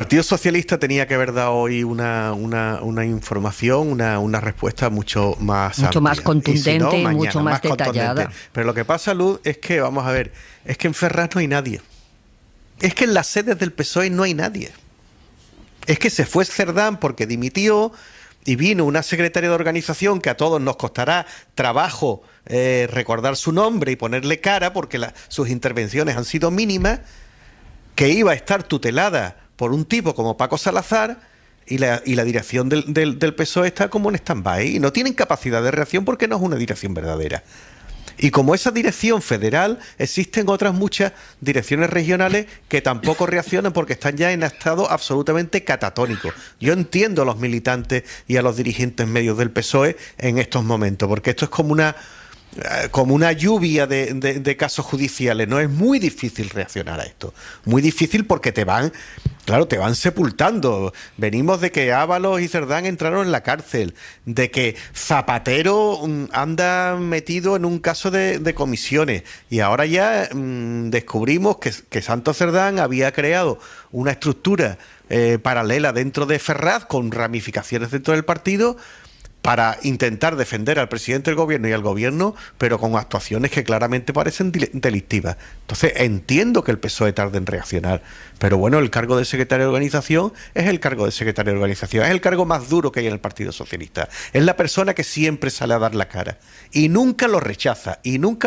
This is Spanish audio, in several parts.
Partido Socialista tenía que haber dado hoy una información, una respuesta mucho más contundente, si no, mucho más detallada. Contundente. Pero lo que pasa, Luz, es que, vamos a ver, es que en Ferraz no hay nadie. Es que en las sedes del PSOE no hay nadie. Es que se fue Cerdán porque dimitió y vino una secretaria de organización que a todos nos costará trabajo recordar su nombre y ponerle cara porque sus intervenciones han sido mínimas, que iba a estar tutelada por un tipo como Paco Salazar, y la dirección del PSOE está como en stand-by y no tienen capacidad de reacción porque no es una dirección verdadera. Y como esa dirección federal, existen otras muchas direcciones regionales que tampoco reaccionan porque están ya en estado absolutamente catatónico. Yo entiendo a los militantes y a los dirigentes medios del PSOE en estos momentos, porque esto es como una lluvia de casos judiciales, ¿no? Es muy difícil reaccionar a esto. Muy difícil porque te van sepultando. Venimos de que Ábalos y Cerdán entraron en la cárcel, de que Zapatero anda metido en un caso de comisiones, y ahora ya descubrimos que Santos Cerdán había creado una estructura paralela dentro de Ferraz con ramificaciones dentro del partido para intentar defender al presidente del gobierno y al gobierno, pero con actuaciones que claramente parecen delictivas. Entonces entiendo que el PSOE tarde en reaccionar, pero bueno, el cargo de secretario de organización es el cargo de secretario de organización, es el cargo más duro que hay en el Partido Socialista, es la persona que siempre sale a dar la cara y nunca lo rechaza,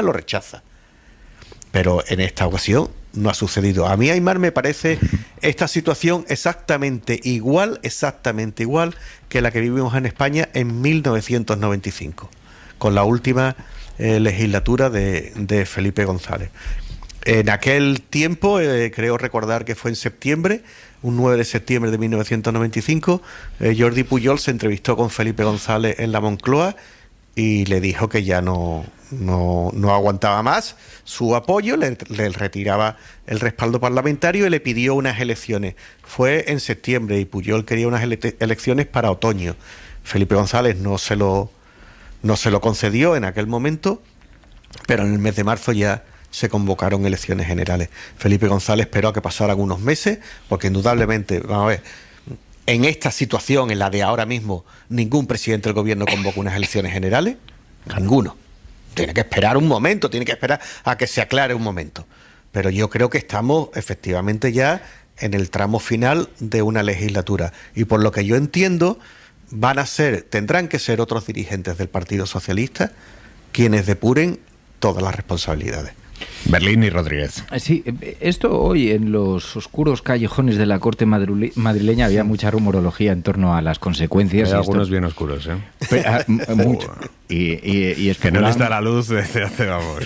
pero en esta ocasión no ha sucedido. A mí, Aimar, me parece esta situación exactamente igual que la que vivimos en España en 1995, con la última legislatura de Felipe González. En aquel tiempo, creo recordar que fue en septiembre, un 9 de septiembre de 1995, Jordi Pujol se entrevistó con Felipe González en la Moncloa y le dijo que ya no aguantaba más su apoyo, le retiraba el respaldo parlamentario y le pidió unas elecciones. Fue en septiembre y Pujol quería unas elecciones para otoño. Felipe González no se lo concedió en aquel momento, pero en el mes de marzo ya se convocaron elecciones generales. Felipe González esperó a que pasaran unos meses, porque indudablemente, vamos a ver, en esta situación, en la de ahora mismo, ningún presidente del gobierno convoca unas elecciones generales, ninguno. Tiene que esperar un momento, tiene que esperar a que se aclare un momento. Pero yo creo que estamos efectivamente ya en el tramo final de una legislatura. Y por lo que yo entiendo, tendrán que ser otros dirigentes del Partido Socialista quienes depuren todas las responsabilidades. Berlín y Rodríguez. Sí, esto hoy en los oscuros callejones de la corte madrileña había mucha rumorología en torno a las consecuencias. Hay algunos bien oscuros, ¿eh? Mucho. Y es que no les da la luz desde hace, vamos.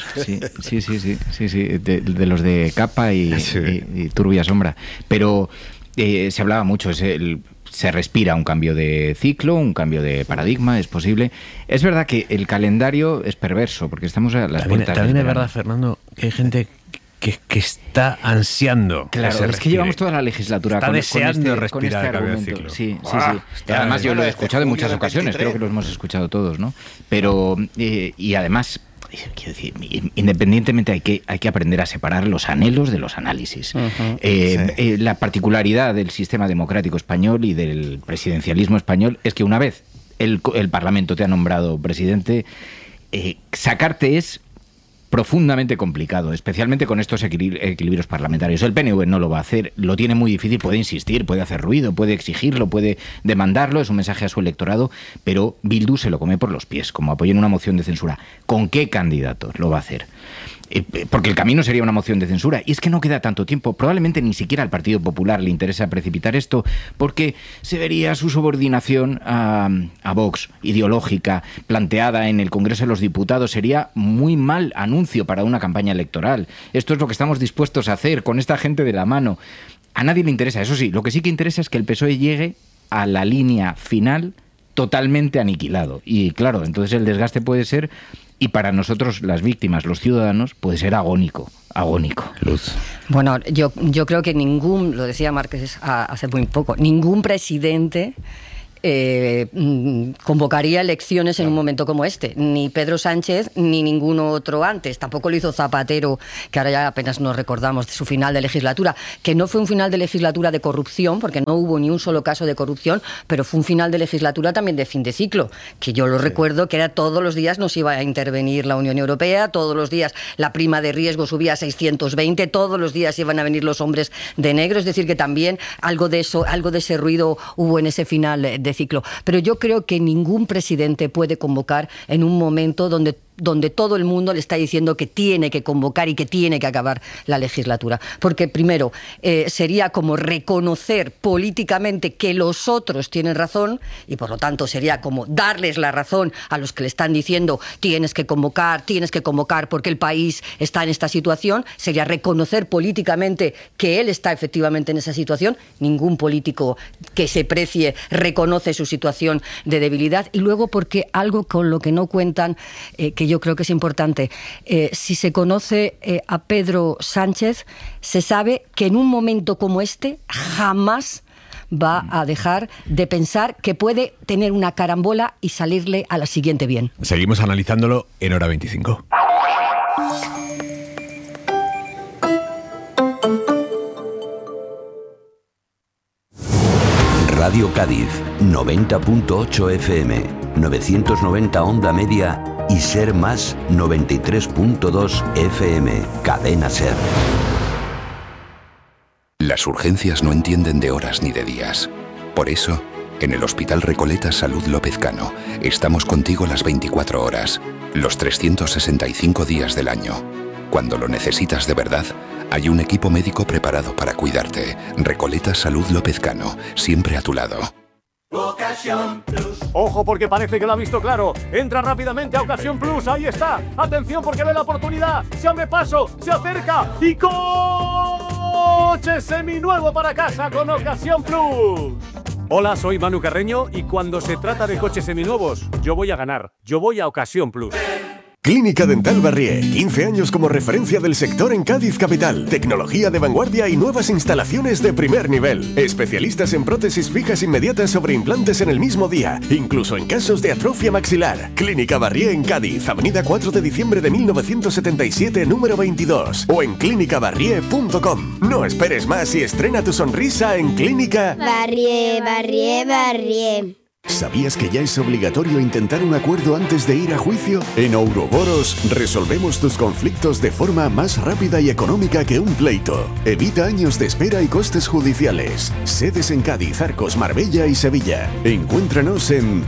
Sí, de los de capa y turbia sombra. Pero se hablaba mucho, se respira un cambio de ciclo, un cambio de paradigma, es posible. Es verdad que el calendario es perverso, porque estamos a las puertas. También es verdad, Fernando, que hay gente que está ansiando. Claro, es que llevamos toda la legislatura está deseando con este argumento. Sí. Además, yo lo he escuchado en muchas ocasiones, creo que lo hemos escuchado todos, ¿no? Pero, y además, quiero decir, independientemente hay que aprender a separar los anhelos de los análisis. La particularidad del sistema democrático español y del presidencialismo español es que una vez el Parlamento te ha nombrado presidente, sacarte es profundamente complicado, especialmente con estos equilibrios parlamentarios. El PNV no lo va a hacer, lo tiene muy difícil, puede insistir, puede hacer ruido, puede exigirlo, puede demandarlo, es un mensaje a su electorado, pero Bildu se lo come por los pies, como apoya en una moción de censura. ¿Con qué candidatos lo va a hacer? Porque el camino sería una moción de censura, y es que no queda tanto tiempo. Probablemente ni siquiera al Partido Popular le interesa precipitar esto, porque se vería su subordinación a Vox ideológica planteada en el Congreso de los Diputados. Sería muy mal anuncio para una campaña electoral. Esto es lo que estamos dispuestos a hacer con esta gente de la mano. A nadie le interesa. Eso sí, lo que sí que interesa es que el PSOE llegue a la línea final totalmente aniquilado. Y claro, entonces el desgaste puede ser, y para nosotros las víctimas, los ciudadanos, puede ser agónico. Luz. Bueno, yo creo que lo decía Márquez hace muy poco, ningún presidente convocaría elecciones en un momento como este. Ni Pedro Sánchez ni ninguno otro antes. Tampoco lo hizo Zapatero, que ahora ya apenas nos recordamos de su final de legislatura, que no fue un final de legislatura de corrupción, porque no hubo ni un solo caso de corrupción, pero fue un final de legislatura también de fin de ciclo, que yo lo recuerdo que era todos los días nos iba a intervenir la Unión Europea, todos los días la prima de riesgo subía a 620, todos los días iban a venir los hombres de negro, es decir, que también algo de eso, algo de ese ruido hubo en ese final de ciclo. Pero yo creo que ningún presidente puede convocar en un momento donde todo el mundo le está diciendo que tiene que convocar y que tiene que acabar la legislatura. Porque primero, sería como reconocer políticamente que los otros tienen razón y por lo tanto sería como darles la razón a los que le están diciendo tienes que convocar porque el país está en esta situación. Sería reconocer políticamente que él está efectivamente en esa situación. Ningún político que se precie reconoce su situación de debilidad. Y luego porque algo con lo que no cuentan, que yo creo que es importante, si se conoce a Pedro Sánchez, se sabe que en un momento como este jamás va a dejar de pensar que puede tener una carambola y salirle a la siguiente bien. Seguimos analizándolo en Hora 25. Radio Cádiz, 90.8 FM, 990 onda media y Ser Más 93.2 FM, Cadena Ser. Las urgencias no entienden de horas ni de días. Por eso, en el Hospital Recoletas Salud López Cano, estamos contigo las 24 horas, los 365 días del año. Cuando lo necesitas de verdad, hay un equipo médico preparado para cuidarte. Recoletas Salud López Cano, siempre a tu lado. Ocasión Plus. Ojo, porque parece que lo ha visto claro. Entra rápidamente a Ocasión Plus. Ahí está. Atención, porque ve la oportunidad. Se abre paso, se acerca y coche seminuevo para casa con Ocasión Plus. Hola, soy Manu Carreño y cuando se trata de coches seminuevos, yo voy a ganar. Yo voy a Ocasión Plus. Clínica Dental Barrié, 15 años como referencia del sector en Cádiz capital. Tecnología de vanguardia y nuevas instalaciones de primer nivel. Especialistas en prótesis fijas inmediatas sobre implantes en el mismo día, incluso en casos de atrofia maxilar. Clínica Barrié en Cádiz, Avenida 4 de diciembre de 1977, número 22. O en clínicabarrié.com. No esperes más y estrena tu sonrisa en Clínica Barrié, Barrié, Barrié. ¿Sabías que ya es obligatorio intentar un acuerdo antes de ir a juicio? En Ouroboros resolvemos tus conflictos de forma más rápida y económica que un pleito. Evita años de espera y costes judiciales. Sedes en Cádiz, Arcos, Marbella y Sevilla. Encuéntranos en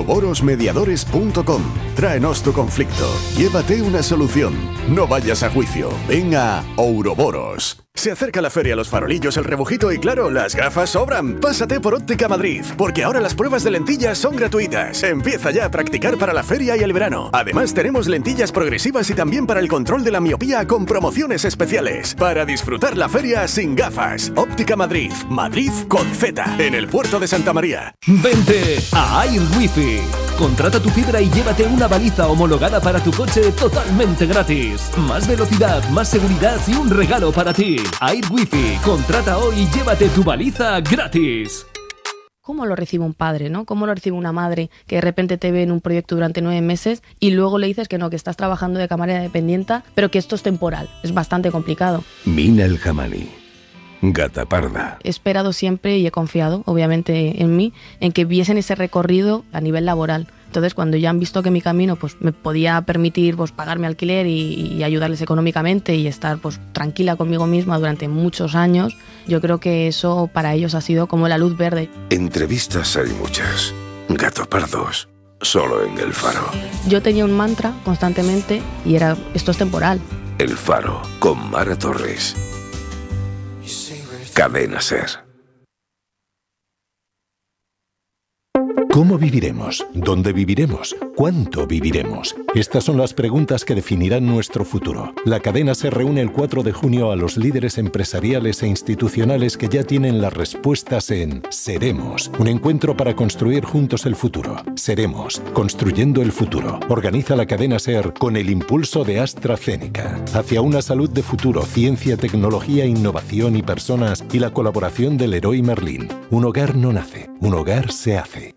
ouroborosmediadores.com. Tráenos tu conflicto. Llévate una solución. No vayas a juicio. Ven a Ouroboros. Se acerca la feria, los farolillos, el rebujito y claro, las gafas sobran. Pásate por Óptica Madrid, porque ahora las pruebas de lentillas son gratuitas. Empieza ya a practicar para la feria y el verano. Además tenemos lentillas progresivas y también para el control de la miopía con promociones especiales. Para disfrutar la feria sin gafas. Óptica Madrid, Madrid con Z, en el puerto de Santa María. Vente a Air Wifi. Contrata tu fibra y llévate una baliza homologada para tu coche totalmente gratis. Más velocidad, más seguridad y un regalo para ti. Air Wifi, contrata hoy y llévate tu baliza gratis. ¿Cómo lo recibe un padre, no? ¿Cómo lo recibe una madre que de repente te ve en un proyecto durante 9 meses y luego le dices que no, que estás trabajando de camarera dependiente, pero que esto es temporal? Es bastante complicado. Mina El Jamani, Gata Parda. He esperado siempre y he confiado, obviamente, en mí, en que viesen ese recorrido a nivel laboral. Entonces, cuando ya han visto que mi camino pues me podía permitir pues pagar mi alquiler y ayudarles económicamente y estar pues tranquila conmigo misma durante muchos años, yo creo que eso para ellos ha sido como la luz verde. Entrevistas hay muchas. Gatopardos, solo en El Faro. Yo tenía un mantra constantemente y era, esto es temporal. El Faro, con Mara Torres. Cadena Ser. ¿Cómo viviremos? ¿Dónde viviremos? ¿Cuánto viviremos? Estas son las preguntas que definirán nuestro futuro. La cadena SER reúne el 4 de junio a los líderes empresariales e institucionales que ya tienen las respuestas en Seremos, un encuentro para construir juntos el futuro. Seremos, construyendo el futuro. Organiza la cadena SER con el impulso de AstraZeneca. Hacia una salud de futuro, ciencia, tecnología, innovación y personas, y la colaboración del Leroy Merlin. Un hogar no nace, un hogar se hace.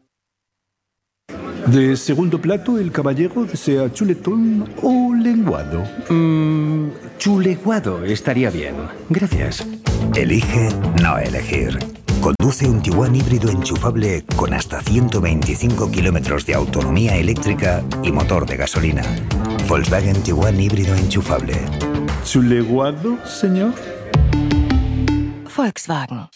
De segundo plato, el caballero desea chuletón o lenguado. Chuleguado estaría bien. Gracias. Elige no elegir. Conduce un Tiguan híbrido enchufable con hasta 125 kilómetros de autonomía eléctrica y motor de gasolina. Volkswagen Tiguan híbrido enchufable. ¿Chuleguado, señor? Volkswagen.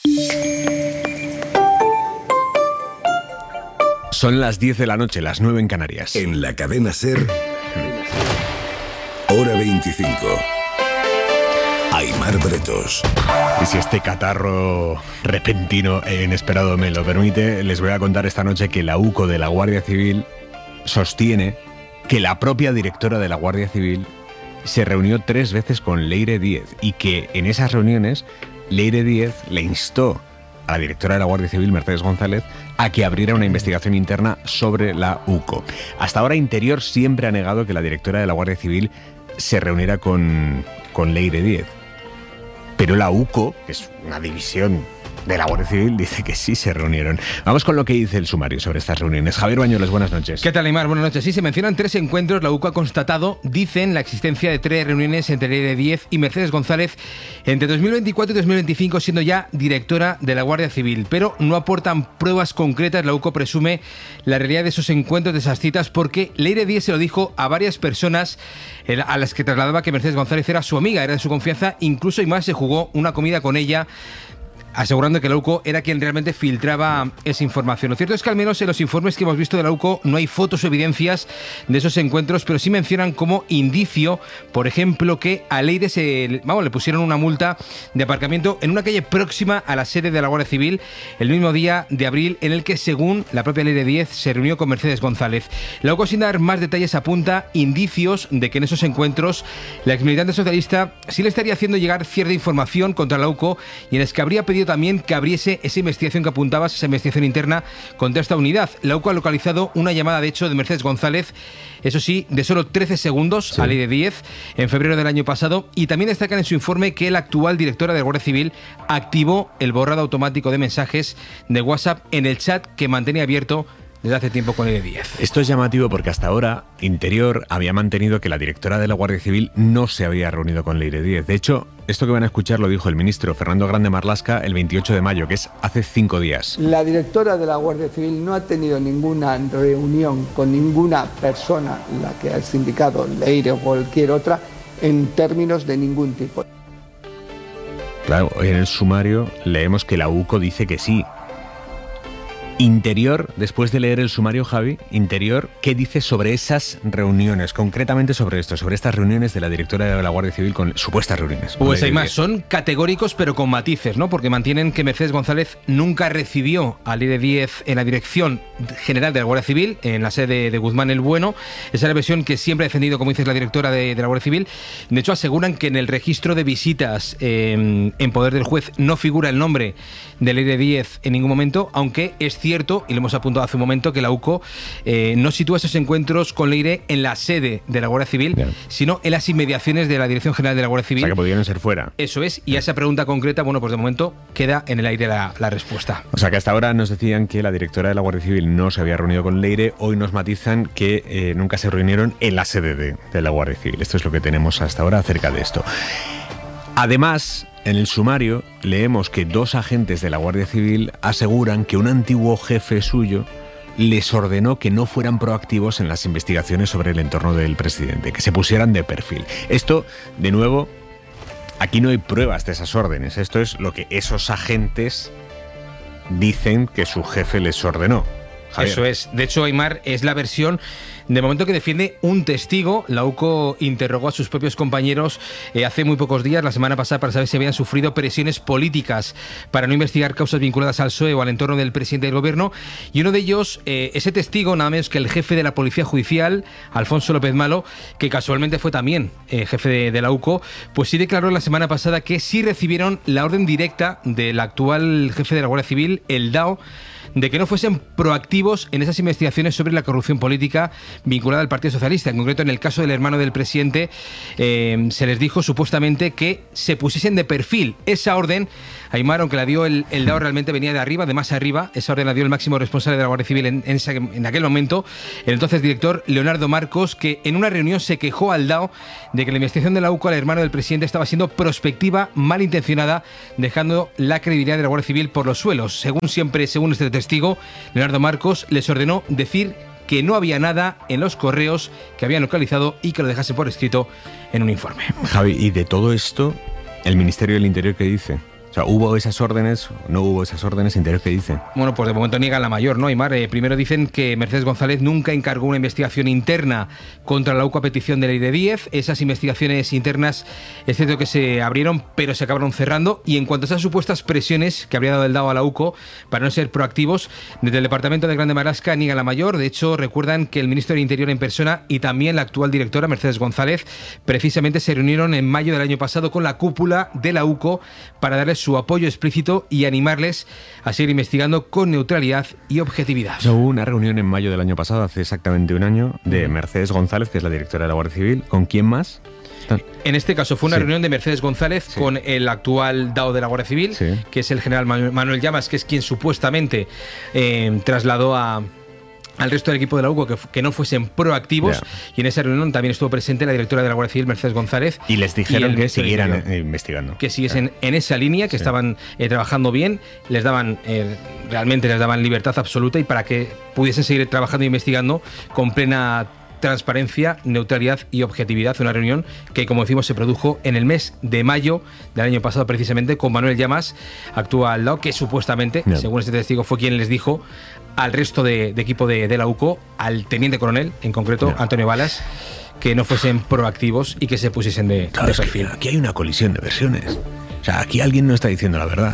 Son las 10 de la noche, las 9 en Canarias. En la cadena SER, hora 25. Aimar Bretos. Y si este catarro repentino e inesperado me lo permite, les voy a contar esta noche que la UCO de la Guardia Civil sostiene que la propia directora de la Guardia Civil se reunió 3 veces con Leire Díez y que en esas reuniones Leire Díez le instó a la directora de la Guardia Civil, Mercedes González, a que abriera una investigación interna sobre la UCO. Hasta ahora Interior siempre ha negado que la directora de la Guardia Civil se reuniera con Leire Díez. Pero la UCO, que es una división de la Guardia Civil, dice que sí se reunieron. Vamos con lo que dice el sumario sobre estas reuniones. Javier Bañuelos, buenas noches. ¿Qué tal, Aimar? Buenas noches. Sí, se mencionan 3 encuentros. La UCO ha constatado, dicen, la existencia de 3 reuniones entre Leire Díez y Mercedes González entre 2024 y 2025, siendo ya directora de la Guardia Civil. Pero no aportan pruebas concretas. La UCO presume la realidad de esos encuentros, de esas citas, porque Leire Díez se lo dijo a varias personas a las que trasladaba que Mercedes González era su amiga, era de su confianza. Incluso y más se jugó una comida con ella, asegurando que la UCO era quien realmente filtraba esa información. Lo cierto es que al menos en los informes que hemos visto de la UCO no hay fotos o evidencias de esos encuentros, pero sí mencionan como indicio, por ejemplo, que a Leire le pusieron una multa de aparcamiento en una calle próxima a la sede de la Guardia Civil el mismo día de abril, en el que, según la propia Leire Díez, se reunió con Mercedes González. La UCO, sin dar más detalles, apunta indicios de que en esos encuentros la exmilitante socialista sí le estaría haciendo llegar cierta información contra la UCO y en las que habría pedido también que abriese esa investigación que apuntabas, esa investigación interna contra esta unidad. La UCO ha localizado una llamada, de hecho, de Mercedes González, eso sí, de solo 13 segundos a Leire Díez en febrero del año pasado, y también destacan en su informe que la actual directora de la Guardia Civil activó el borrado automático de mensajes de WhatsApp en el chat que mantenía abierto desde hace tiempo con Leire Díez. Esto es llamativo porque hasta ahora Interior había mantenido que la directora de la Guardia Civil no se había reunido con Leire Díez. De hecho, esto que van a escuchar lo dijo el ministro Fernando Grande Marlaska el 28 de mayo, que es hace 5 días. La directora de la Guardia Civil no ha tenido ninguna reunión con ninguna persona, la que has indicado, Leire o cualquier otra, en términos de ningún tipo. Claro, en el sumario leemos que la UCO dice que sí. Interior, después de leer el sumario, Javi, Interior, ¿qué dice sobre esas reuniones? Concretamente sobre esto, sobre estas reuniones de la directora de la Guardia Civil, con supuestas reuniones. Pues hay más, son categóricos pero con matices, ¿no? Porque mantienen que Mercedes González nunca recibió a Leire Díez en la Dirección General de la Guardia Civil, en la sede de Guzmán el Bueno. Esa es la versión que siempre ha defendido, como dices, la directora de la Guardia Civil. De hecho, aseguran que en el registro de visitas en poder del juez no figura el nombre de Leire Díez en ningún momento, aunque es cierto, y lo hemos apuntado hace un momento, que la UCO no sitúa esos encuentros con Leire en la sede de la Guardia Civil, sino en las inmediaciones de la Dirección General de la Guardia Civil. O sea, que podrían ser fuera. Eso es, y a esa pregunta concreta, bueno, pues de momento queda en el aire la respuesta. O sea, que hasta ahora nos decían que la directora de la Guardia Civil no se había reunido con Leire, hoy nos matizan que nunca se reunieron en la sede de la Guardia Civil. Esto es lo que tenemos hasta ahora acerca de esto. Además, en el sumario leemos que 2 agentes de la Guardia Civil aseguran que un antiguo jefe suyo les ordenó que no fueran proactivos en las investigaciones sobre el entorno del presidente, que se pusieran de perfil. Esto, de nuevo, aquí no hay pruebas de esas órdenes. Esto es lo que esos agentes dicen que su jefe les ordenó. Javier. Eso es. De hecho, Aimar, es la versión de momento que defiende un testigo. La UCO interrogó a sus propios compañeros hace muy pocos días, la semana pasada, para saber si habían sufrido presiones políticas para no investigar causas vinculadas al PSOE o al entorno del presidente del gobierno. Y uno de ellos, ese testigo, nada menos que el jefe de la Policía Judicial, Alfonso López Malo, que casualmente fue también jefe de la UCO, pues sí declaró la semana pasada que sí recibieron la orden directa del actual jefe de la Guardia Civil, el DAO, de que no fuesen proactivos en esas investigaciones sobre la corrupción política vinculada al Partido Socialista. En concreto, en el caso del hermano del presidente, se les dijo supuestamente que se pusiesen de perfil. Esa orden, Aimar, aunque la dio el DAO, realmente venía de arriba, de más arriba. Esa orden la dio el máximo responsable de la Guardia Civil en aquel momento, el entonces director Leonardo Marcos, que en una reunión se quejó al DAO de que la investigación de la UCO al hermano del presidente estaba siendo prospectiva, malintencionada, dejando la credibilidad de la Guardia Civil por los suelos. Según este testigo, Leonardo Marcos les ordenó decir que no había nada en los correos que habían localizado y que lo dejasen por escrito en un informe. Javi, y de todo esto, el Ministerio del Interior, ¿qué dice? O sea, ¿hubo esas órdenes? ¿No hubo esas órdenes? ¿Interior qué dice? Bueno, pues de momento niegan la mayor, ¿no, Aimar? Primero dicen que Mercedes González nunca encargó una investigación interna contra la UCO a petición de Ley de 10. Esas investigaciones internas es cierto que se abrieron, pero se acabaron cerrando. Y en cuanto a esas supuestas presiones que habría dado el DAO a la UCO para no ser proactivos, desde el Departamento de Grande Marlasca niegan la mayor. De hecho, recuerdan que el Ministro del Interior en persona y también la actual directora, Mercedes González, precisamente se reunieron en mayo del año pasado con la cúpula de la UCO para darles su apoyo explícito y animarles a seguir investigando con neutralidad y objetividad. Hubo una reunión en mayo del año pasado, hace exactamente un año, de Mercedes González, que es la directora de la Guardia Civil. ¿Con quién más? En este caso fue una reunión de Mercedes González con el actual DAO de la Guardia Civil, que es el general Manuel Llamas, que es quien supuestamente trasladó al resto del equipo de la UCO que no fuesen proactivos, y en esa reunión también estuvo presente la directora de la Guardia Civil, Mercedes González, y les dijeron que siguieran investigando, que siguiesen en esa línea, que estaban trabajando bien, les daban realmente les daban libertad absoluta y para que pudiesen seguir trabajando e investigando con plena transparencia, neutralidad y objetividad. Una reunión que, como decimos, se produjo en el mes de mayo del año pasado, precisamente con Manuel Llamas, actual DAO, que supuestamente, según este testigo, fue quien les dijo al resto de equipo de la UCO, al teniente coronel, en concreto, Antonio Balas, que no fuesen proactivos y que se pusiesen de perfil. Aquí hay una colisión de versiones. O sea, aquí alguien no está diciendo la verdad.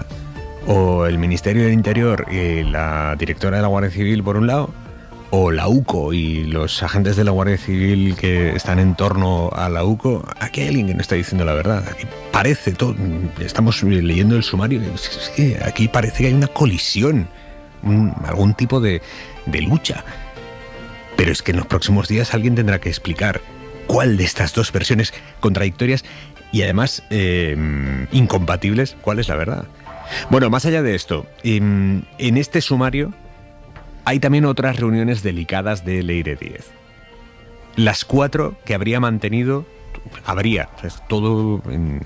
O el Ministerio del Interior y la directora de la Guardia Civil, por un lado, o la UCO y los agentes de la Guardia Civil que están en torno a la UCO. Aquí hay alguien que no está diciendo la verdad. Aquí parece todo. Estamos leyendo el sumario. Es que aquí parece que hay una colisión, algún tipo de lucha. Pero es que en los próximos días alguien tendrá que explicar cuál de estas dos versiones contradictorias y además incompatibles, cuál es la verdad. Bueno, más allá de esto, en este sumario hay también otras reuniones delicadas de Leire 10. Las 4 que habría mantenido, todo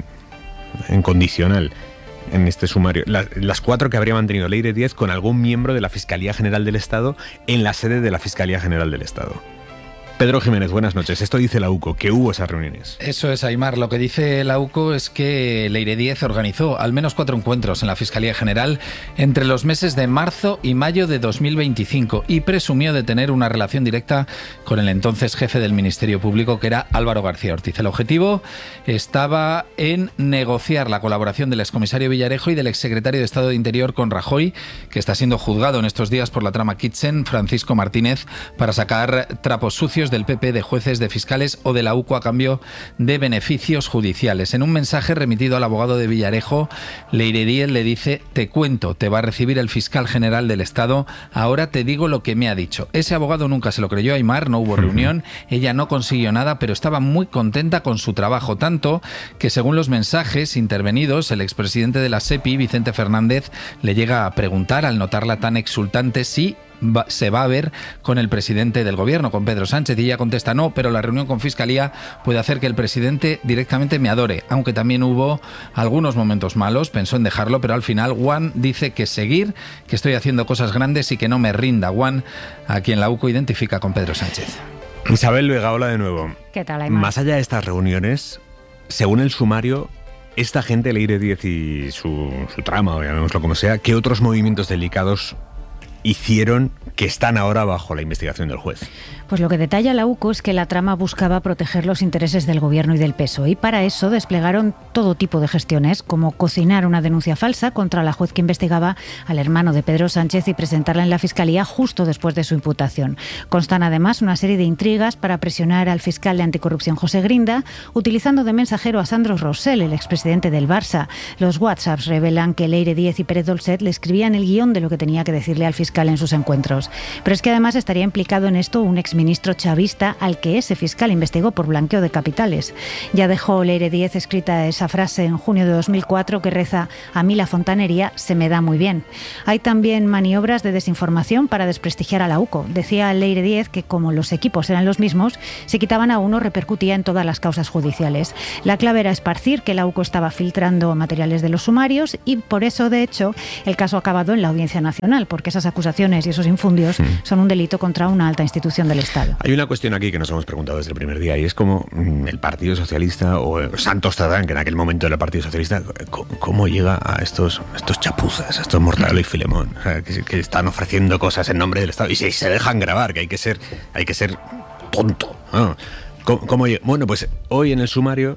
en condicional en este sumario, las 4 que habría mantenido Leire 10 con algún miembro de la Fiscalía General del Estado en la sede de la Fiscalía General del Estado. Pedro Jiménez, buenas noches. Esto dice la UCO, que hubo esas reuniones. Eso es, Aimar. Lo que dice la UCO es que Leire 10 organizó al menos 4 encuentros en la Fiscalía General entre los meses de marzo y mayo de 2025 y presumió de tener una relación directa con el entonces jefe del Ministerio Público, que era Álvaro García Ortiz. El objetivo estaba en negociar la colaboración del excomisario Villarejo y del exsecretario de Estado de Interior con Rajoy, que está siendo juzgado en estos días por la trama Kitchen, Francisco Martínez, para sacar trapos sucios del PP, de jueces, de fiscales o de la UCO a cambio de beneficios judiciales. En un mensaje remitido al abogado de Villarejo, Leire 10 le dice: te cuento, te va a recibir el fiscal general del Estado, ahora te digo lo que me ha dicho. Ese abogado nunca se lo creyó a Aimar, no hubo reunión, ella no consiguió nada, pero estaba muy contenta con su trabajo, tanto que según los mensajes intervenidos, el expresidente de la SEPI, Vicente Fernández, le llega a preguntar, al notarla tan exultante, si se va a ver con el presidente del gobierno, con Pedro Sánchez, y ella contesta: no, pero la reunión con Fiscalía puede hacer que el presidente directamente me adore, aunque también hubo algunos momentos malos, pensó en dejarlo, pero al final Juan dice que seguir, que estoy haciendo cosas grandes y que no me rinda. Juan, a quien la UCO identifica con Pedro Sánchez. Isabel Vega, hola de nuevo. ¿Qué tal, Aimar? Más allá de estas reuniones, según el sumario, esta gente, Leire 10 y su trama, o llamémoslo como sea, ¿qué otros movimientos delicados hicieron que están ahora bajo la investigación del juez? Pues lo que detalla la UCO es que la trama buscaba proteger los intereses del Gobierno y del PSOE, y para eso desplegaron todo tipo de gestiones, como cocinar una denuncia falsa contra la juez que investigaba al hermano de Pedro Sánchez y presentarla en la Fiscalía justo después de su imputación. Constan además una serie de intrigas para presionar al fiscal de anticorrupción José Grinda, utilizando de mensajero a Sandro Rosell, el expresidente del Barça. Los WhatsApps revelan que Leire Díez y Pérez Dolcet le escribían el guión de lo que tenía que decirle al fiscal en sus encuentros. Pero es que además estaría implicado en esto un exministro chavista al que ese fiscal investigó por blanqueo de capitales. Ya dejó Leire Díez escrita esa frase en junio de 2004 que reza: a mí la fontanería se me da muy bien. Hay también maniobras de desinformación para desprestigiar a la UCO. Decía Leire Díez que como los equipos eran los mismos, si quitaban a uno repercutía en todas las causas judiciales. La clave era esparcir que la UCO estaba filtrando materiales de los sumarios y por eso, de hecho, el caso ha acabado en la Audiencia Nacional, porque esas acusaciones y esos infundios son un delito contra una alta institución del Estado. Hay una cuestión aquí que nos hemos preguntado desde el primer día y es cómo el Partido Socialista o Santos Cerdán, que en aquel momento era el Partido Socialista, cómo llega a estos chapuzas, a estos Mortadelo y Filemón, o sea, que están ofreciendo cosas en nombre del Estado y se dejan grabar, que hay que ser tonto, ¿no? Bueno, pues hoy en el sumario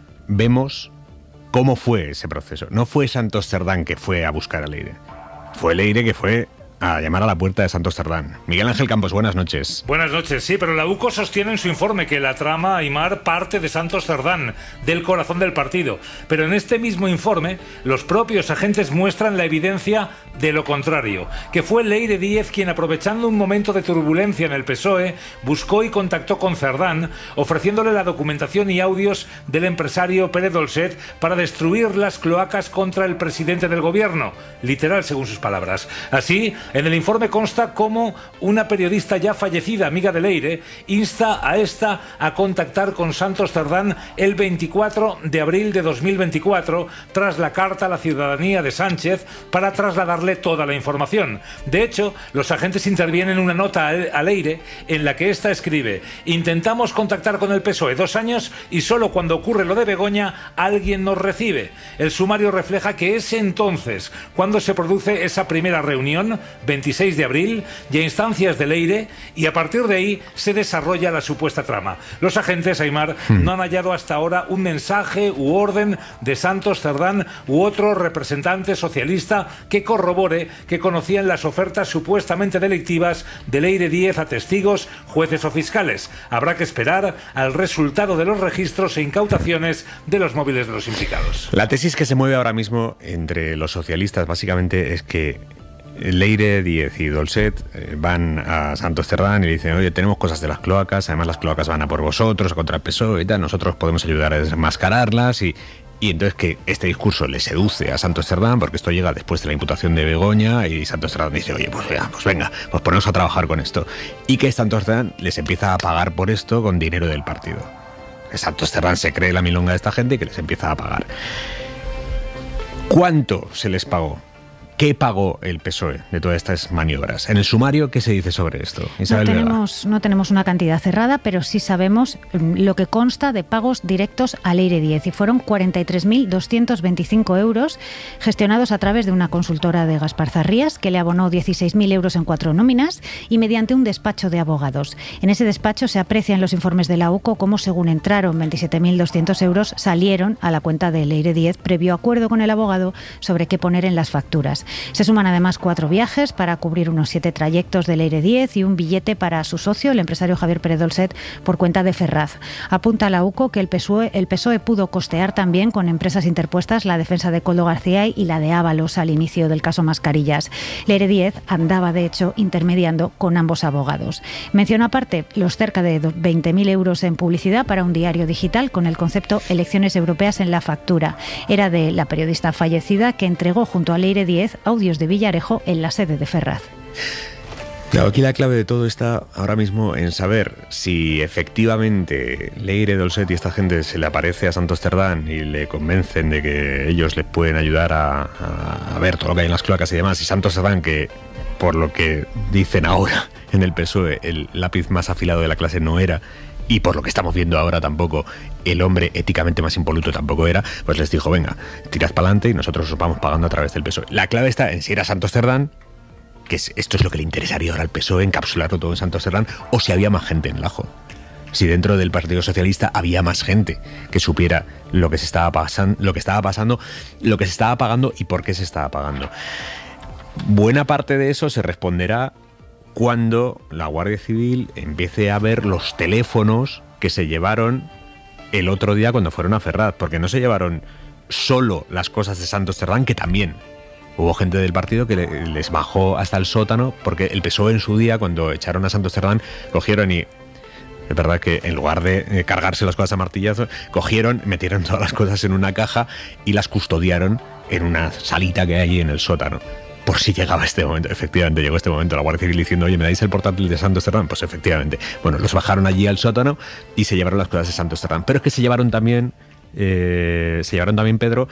vemos cómo fue ese proceso. No fue Santos Cerdán que fue a buscar a Leire, fue Leire que fue a llamar a la puerta de Santos Cerdán. Miguel Ángel Campos, buenas noches. Buenas noches, sí, pero la UCO sostiene en su informe que la trama Aimar parte de Santos Cerdán, del corazón del partido. Pero en este mismo informe, los propios agentes muestran la evidencia de lo contrario, que fue Leire Díez quien, aprovechando un momento de turbulencia en el PSOE, buscó y contactó con Cerdán, ofreciéndole la documentación y audios del empresario Pérez Dolcet para destruir las cloacas contra el presidente del gobierno, literal según sus palabras. Así, en el informe consta cómo una periodista ya fallecida, amiga de Leire, insta a esta a contactar con Santos Cerdán el 24 de abril de 2024, tras la carta a la ciudadanía de Sánchez, para trasladarle toda la información. De hecho, los agentes intervienen en una nota a Leire en la que ésta escribe: intentamos contactar con el PSOE 2 años y solo cuando ocurre lo de Begoña alguien nos recibe. El sumario refleja que es entonces cuando se produce esa primera reunión, 26 de abril, y a instancias de Leire, y a partir de ahí se desarrolla la supuesta trama. Los agentes, Aimar, no han hallado hasta ahora un mensaje u orden de Santos Cerdán u otro representante socialista que corrobore que conocían las ofertas supuestamente delictivas de Leire Díez a testigos, jueces o fiscales. Habrá que esperar al resultado de los registros e incautaciones de los móviles de los implicados. La tesis que se mueve ahora mismo entre los socialistas básicamente es que Leire Díez y Dolcet van a Santos Cerdán y le dicen: oye, tenemos cosas de las cloacas, además las cloacas van a por vosotros, contra el PSOE y tal, nosotros podemos ayudar a desmascararlas y entonces que este discurso le seduce a Santos Cerdán, porque esto llega después de la imputación de Begoña, y Santos Cerdán dice: oye, pues venga, pues ponemos a trabajar con esto, y que Santos Cerdán les empieza a pagar por esto con dinero del partido. Que Santos Cerdán se cree la milonga de esta gente y que les empieza a pagar. ¿Cuánto se les pagó? ¿Qué pagó el PSOE de todas estas maniobras? En el sumario, ¿qué se dice sobre esto? No tenemos una cantidad cerrada, pero sí sabemos lo que consta de pagos directos a Leire Díez, y fueron 43.225 euros gestionados a través de una consultora de Gaspar Zarrías, que le abonó 16.000 euros en 4 nóminas y mediante un despacho de abogados. En ese despacho se aprecian los informes de la UCO cómo, según entraron 27.200 euros, salieron a la cuenta de Leire Díez previo acuerdo con el abogado sobre qué poner en las facturas. Se suman además 4 viajes para cubrir unos 7 trayectos de Leire Díez y un billete para su socio, el empresario Javier Pérez Dolcet, por cuenta de Ferraz. Apunta la UCO que el PSOE pudo costear también con empresas interpuestas la defensa de Koldo García y la de Ábalos al inicio del caso Mascarillas. Leire Díez andaba, de hecho, intermediando con ambos abogados. Menciona aparte los cerca de 20.000 euros en publicidad para un diario digital con el concepto Elecciones Europeas en la factura. Era de la periodista fallecida, que entregó junto a Leire Díez audios de Villarejo en la sede de Ferraz. Claro, aquí la clave de todo está ahora mismo en saber si efectivamente Leire, Dolcet y esta gente se le aparece a Santos Cerdán y le convencen de que ellos les pueden ayudar a ver todo lo que hay en las cloacas y demás, y Santos Cerdán, que por lo que dicen ahora en el PSOE el lápiz más afilado de la clase no era, y por lo que estamos viendo ahora tampoco el hombre éticamente más impoluto tampoco era, pues les dijo: venga, tirad para adelante y nosotros os vamos pagando a través del PSOE. La clave está en si era Santos Cerdán que esto es lo que le interesaría ahora al PSOE, encapsularlo todo en Santos Cerdán, o si había más gente en Lajo. Si dentro del Partido Socialista había más gente que supiera lo que se estaba pasando, lo que se estaba pagando y por qué se estaba pagando. Buena parte de eso se responderá cuando la Guardia Civil empiece a ver los teléfonos que se llevaron el otro día cuando fueron a Ferraz, porque no se llevaron solo las cosas de Santos Cerdán, que también hubo gente del partido que les bajó hasta el sótano, porque el PSOE en su día, cuando echaron a Santos Cerdán, cogieron y... Es verdad que en lugar de cargarse las cosas a martillazos, cogieron, metieron todas las cosas en una caja y las custodiaron en una salita que hay allí en el sótano. Por si llegaba este momento. Efectivamente, llegó este momento. La Guardia Civil diciendo, oye, ¿me dais el portátil de Santos Cerdán? Pues efectivamente. Bueno, los bajaron allí al sótano y se llevaron las cosas de Santos Cerdán. Pero es que se llevaron también, Pedro,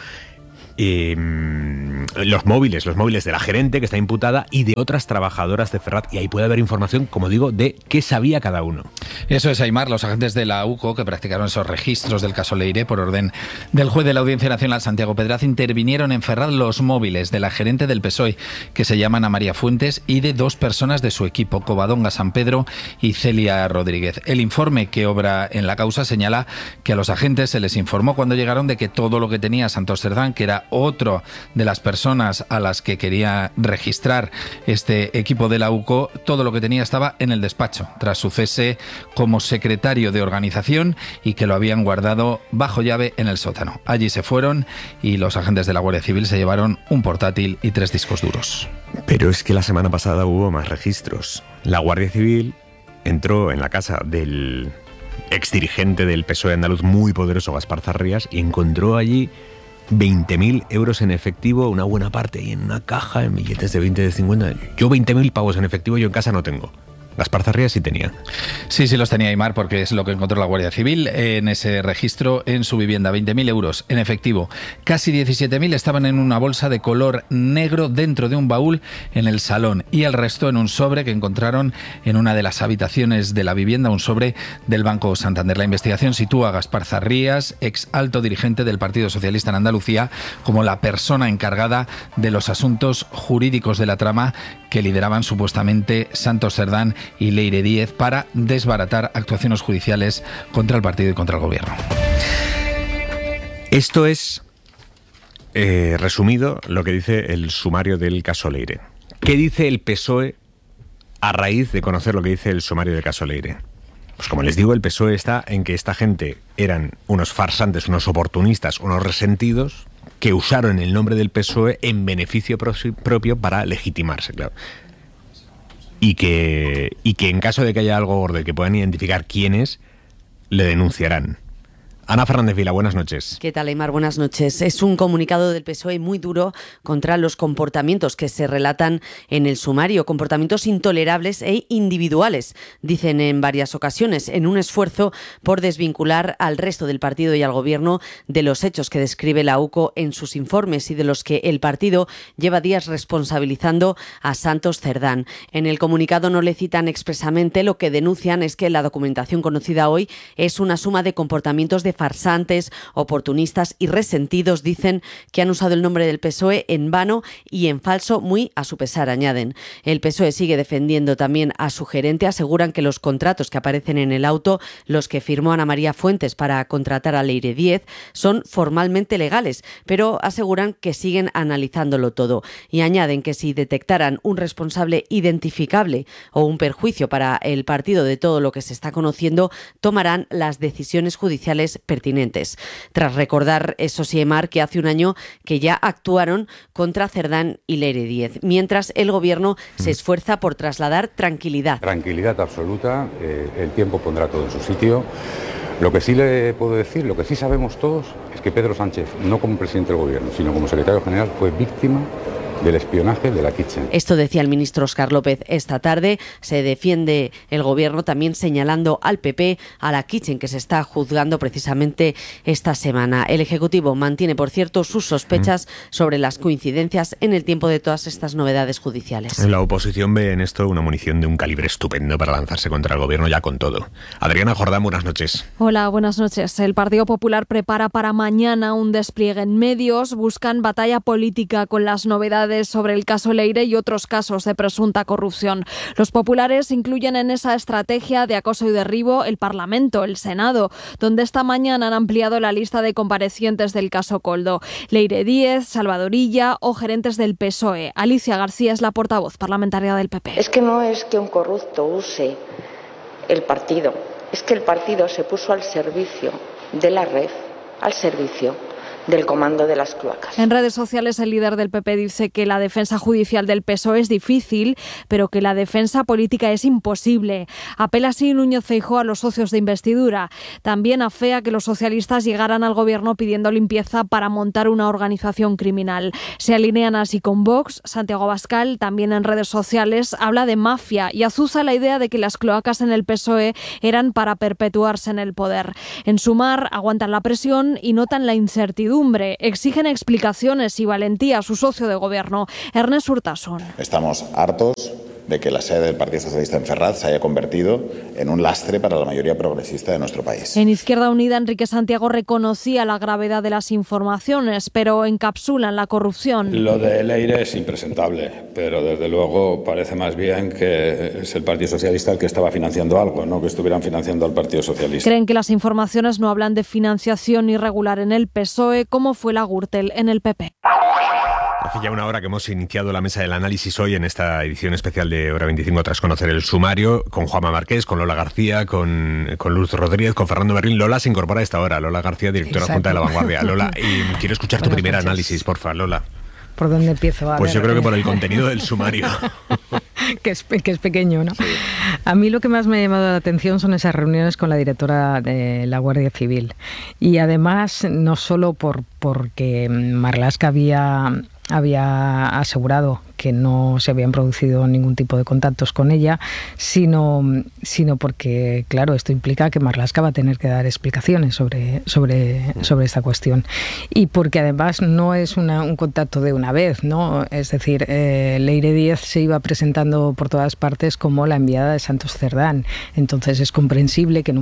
los móviles de la gerente que está imputada y de otras trabajadoras de Ferraz, y ahí puede haber información, como digo, de qué sabía cada uno. Eso es, Aimar. Los agentes de la UCO que practicaron esos registros del caso Leire por orden del juez de la Audiencia Nacional, Santiago Pedraz, intervinieron en Ferraz los móviles de la gerente del PSOE, que se llama Ana María Fuentes, y de 2 personas de su equipo, Covadonga San Pedro y Celia Rodríguez. El informe que obra en la causa señala que a los agentes se les informó cuando llegaron de que todo lo que tenía Santos Cerdán, que era otro de las personas a las que quería registrar este equipo de la UCO, todo lo que tenía estaba en el despacho, tras su cese como secretario de organización, y que lo habían guardado bajo llave en el sótano. Allí se fueron y los agentes de la Guardia Civil se llevaron un portátil y 3 discos duros. Pero es que la semana pasada hubo más registros. La Guardia Civil entró en la casa del exdirigente del PSOE andaluz muy poderoso, Gaspar Zarrías, y encontró allí 20.000 euros en efectivo, una buena parte, y en una caja, en billetes de 20, de 50. Yo 20.000 pavos en efectivo yo en casa no tengo. Gaspar Zarrías sí tenía. Sí, los tenía, Aimar, porque es lo que encontró la Guardia Civil en ese registro en su vivienda. 20.000 euros en efectivo. Casi 17.000 estaban en una bolsa de color negro dentro de un baúl en el salón, y el resto en un sobre que encontraron en una de las habitaciones de la vivienda, un sobre del Banco Santander. La investigación sitúa a Gaspar Zarrías, ex alto dirigente del Partido Socialista en Andalucía, como la persona encargada de los asuntos jurídicos de la trama que lideraban supuestamente Santos Cerdán y Leire Díez para desbaratar actuaciones judiciales contra el partido y contra el gobierno. Esto es, resumido, lo que dice el sumario del caso Leire. ¿Qué dice el PSOE a raíz de conocer lo que dice el sumario del caso Leire? Pues como les digo, el PSOE está en que esta gente eran unos farsantes, unos oportunistas, unos resentidos que usaron el nombre del PSOE en beneficio propio para legitimarse, claro. Y que en caso de que haya algo gordo y que puedan identificar quién es, le denunciarán. Ana Fernández Vila, buenas noches. ¿Qué tal, Aimar? Buenas noches. Es un comunicado del PSOE muy duro contra los comportamientos que se relatan en el sumario, comportamientos intolerables e individuales, dicen en varias ocasiones, en un esfuerzo por desvincular al resto del partido y al gobierno de los hechos que describe la UCO en sus informes y de los que el partido lleva días responsabilizando a Santos Cerdán. En el comunicado no le citan expresamente, lo que denuncian es que la documentación conocida hoy es una suma de comportamientos de farsantes, oportunistas y resentidos, dicen, que han usado el nombre del PSOE en vano y en falso, muy a su pesar, añaden. El PSOE sigue defendiendo también a su gerente, aseguran que los contratos que aparecen en el auto, los que firmó Ana María Fuentes para contratar a Leire Díez, son formalmente legales, pero aseguran que siguen analizándolo todo, y añaden que si detectaran un responsable identificable o un perjuicio para el partido de todo lo que se está conociendo, tomarán las decisiones judiciales pertinentes. Tras recordar, eso sí, Aimar, que hace un año que ya actuaron contra Cerdán y Leire Díez, mientras el gobierno se esfuerza por trasladar tranquilidad. Tranquilidad absoluta, el tiempo pondrá todo en su sitio. Lo que sí le puedo decir, lo que sí sabemos todos, es que Pedro Sánchez, no como presidente del gobierno, sino como secretario general, fue víctima del espionaje de la Kitchen. Esto decía el ministro Óscar López esta tarde. Se defiende el gobierno también señalando al PP, a la Kitchen, que se está juzgando precisamente esta semana. El Ejecutivo mantiene, por cierto, sus sospechas sobre las coincidencias en el tiempo de todas estas novedades judiciales. La oposición ve en esto una munición de un calibre estupendo para lanzarse contra el gobierno ya con todo. Adriana Jordán, buenas noches. Hola, buenas noches. El Partido Popular prepara para mañana un despliegue en medios. Buscan batalla política con las novedades novedades sobre el caso Leire y otros casos de presunta corrupción. Los populares incluyen en esa estrategia de acoso y derribo el Parlamento, el Senado, donde esta mañana han ampliado la lista de comparecientes del caso Koldo. Leire Díez, Salvador Illa o gerentes del PSOE. Alicia García es la portavoz parlamentaria del PP. Es que no es que un corrupto use el partido, es que el partido se puso al servicio de la red, al servicio del comando de las cloacas. En redes sociales el líder del PP dice que la defensa judicial del PSOE es difícil, pero que la defensa política es imposible. Apela así Núñez Feijóo a los socios de investidura. También afea que los socialistas llegaran al gobierno pidiendo limpieza para montar una organización criminal. Se alinean así con Vox. Santiago Abascal, también en redes sociales, habla de mafia y azuza la idea de que las cloacas en el PSOE eran para perpetuarse en el poder. En Sumar aguantan la presión y notan la incertidumbre. Exigen explicaciones y valentía a su socio de gobierno, Ernest Urtasun. Estamos hartos de que la sede del Partido Socialista en Ferraz se haya convertido en un lastre para la mayoría progresista de nuestro país. En Izquierda Unida, Enrique Santiago reconocía la gravedad de las informaciones, pero encapsulan la corrupción. Lo de Leire es impresentable, pero desde luego parece más bien que es el Partido Socialista el que estaba financiando algo, no que estuvieran financiando al Partido Socialista. Creen que las informaciones no hablan de financiación irregular en el PSOE, como fue la Gürtel en el PP. Hace ya una hora que hemos iniciado la mesa del análisis hoy en esta edición especial de Hora 25 tras conocer el sumario con Juanma Márquez, con Lola García, con Luz Rodríguez, con Fernando Berrín. Lola se incorpora a esta hora. Lola García, directora adjunta de La Vanguardia. Lola, y quiero escuchar tu primer análisis, porfa, Lola. ¿Por dónde empiezo? Pues yo creo que por el contenido del sumario. que es pequeño, ¿no? Sí. A mí lo que más me ha llamado la atención son esas reuniones con la directora de la Guardia Civil. Y además, no solo porque Marlaska había asegurado que no se habían producido ningún tipo de contactos con ella, sino porque, claro, esto implica que Marlaska va a tener que dar explicaciones sobre esta cuestión. Y porque además no es un contacto de una vez, ¿no? Es decir, Leire Díez se iba presentando por todas partes como la enviada de Santos Cerdán. Entonces es comprensible que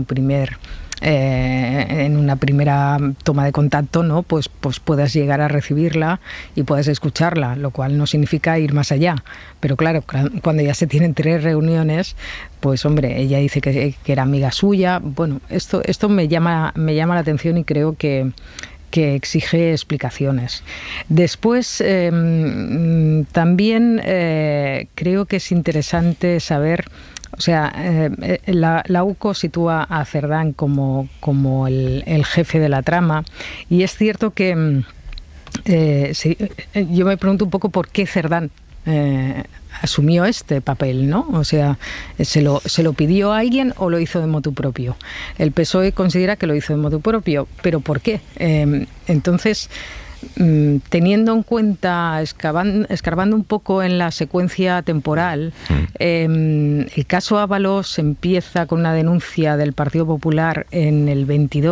en una primera toma de contacto, ¿no? Pues puedas llegar a recibirla y puedas escucharla, lo cual no significa ir más allá. Pero claro, cuando ya se tienen 3 reuniones, pues hombre, ella dice que era amiga suya. Bueno, esto me llama la atención y creo que exige explicaciones. Después, también creo que es interesante saber. O sea, la UCO sitúa a Cerdán como el jefe de la trama, y es cierto que yo me pregunto un poco por qué Cerdán asumió este papel, ¿no? O sea, ¿se lo pidió a alguien o lo hizo de motu propio? El PSOE considera que lo hizo de motu propio, pero ¿por qué? Entonces, teniendo en cuenta, escarbando un poco en la secuencia temporal, el caso Ábalos empieza con una denuncia del Partido Popular en el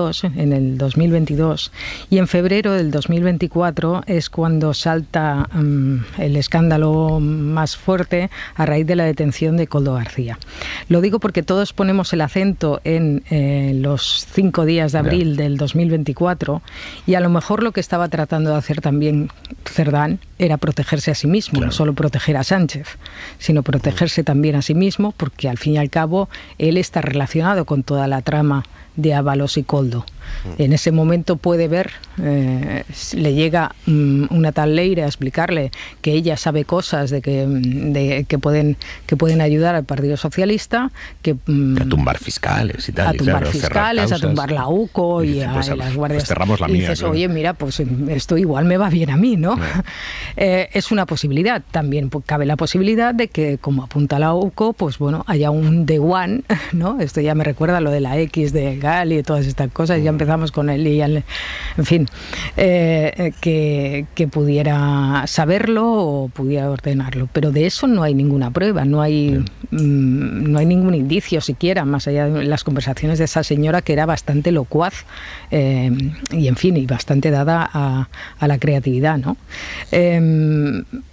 2022, y en febrero del 2024 es cuando salta el escándalo más fuerte a raíz de la detención de Koldo García. Lo digo porque todos ponemos el acento en los 5 días de abril del 2024, y a lo mejor lo que estaba tratando de hacer también Cerdán era protegerse a sí mismo, no solo proteger a Sánchez, sino protegerse también a sí mismo, porque al fin y al cabo él está relacionado con toda la trama de Ábalos y Koldo. En ese momento puede ver, le llega una tal Leire a explicarle que ella sabe cosas que pueden ayudar al Partido Socialista, a tumbar fiscales y tal. A tumbar fiscales, a tumbar la UCO y a las guardias. Cerramos la mía. Y dices, oye, mira, pues esto igual me va bien a mí, ¿no? Es una posibilidad. También cabe la posibilidad de que, como apunta la UCO, pues bueno, haya un The One, ¿no? Esto ya me recuerda a lo de la X de Gali y todas estas cosas. Ya empezamos con él y en fin, que pudiera saberlo o pudiera ordenarlo, pero de eso no hay ninguna prueba, no hay ningún indicio siquiera, más allá de las conversaciones de esa señora, que era bastante locuaz y en fin, y bastante dada a la creatividad, ¿no?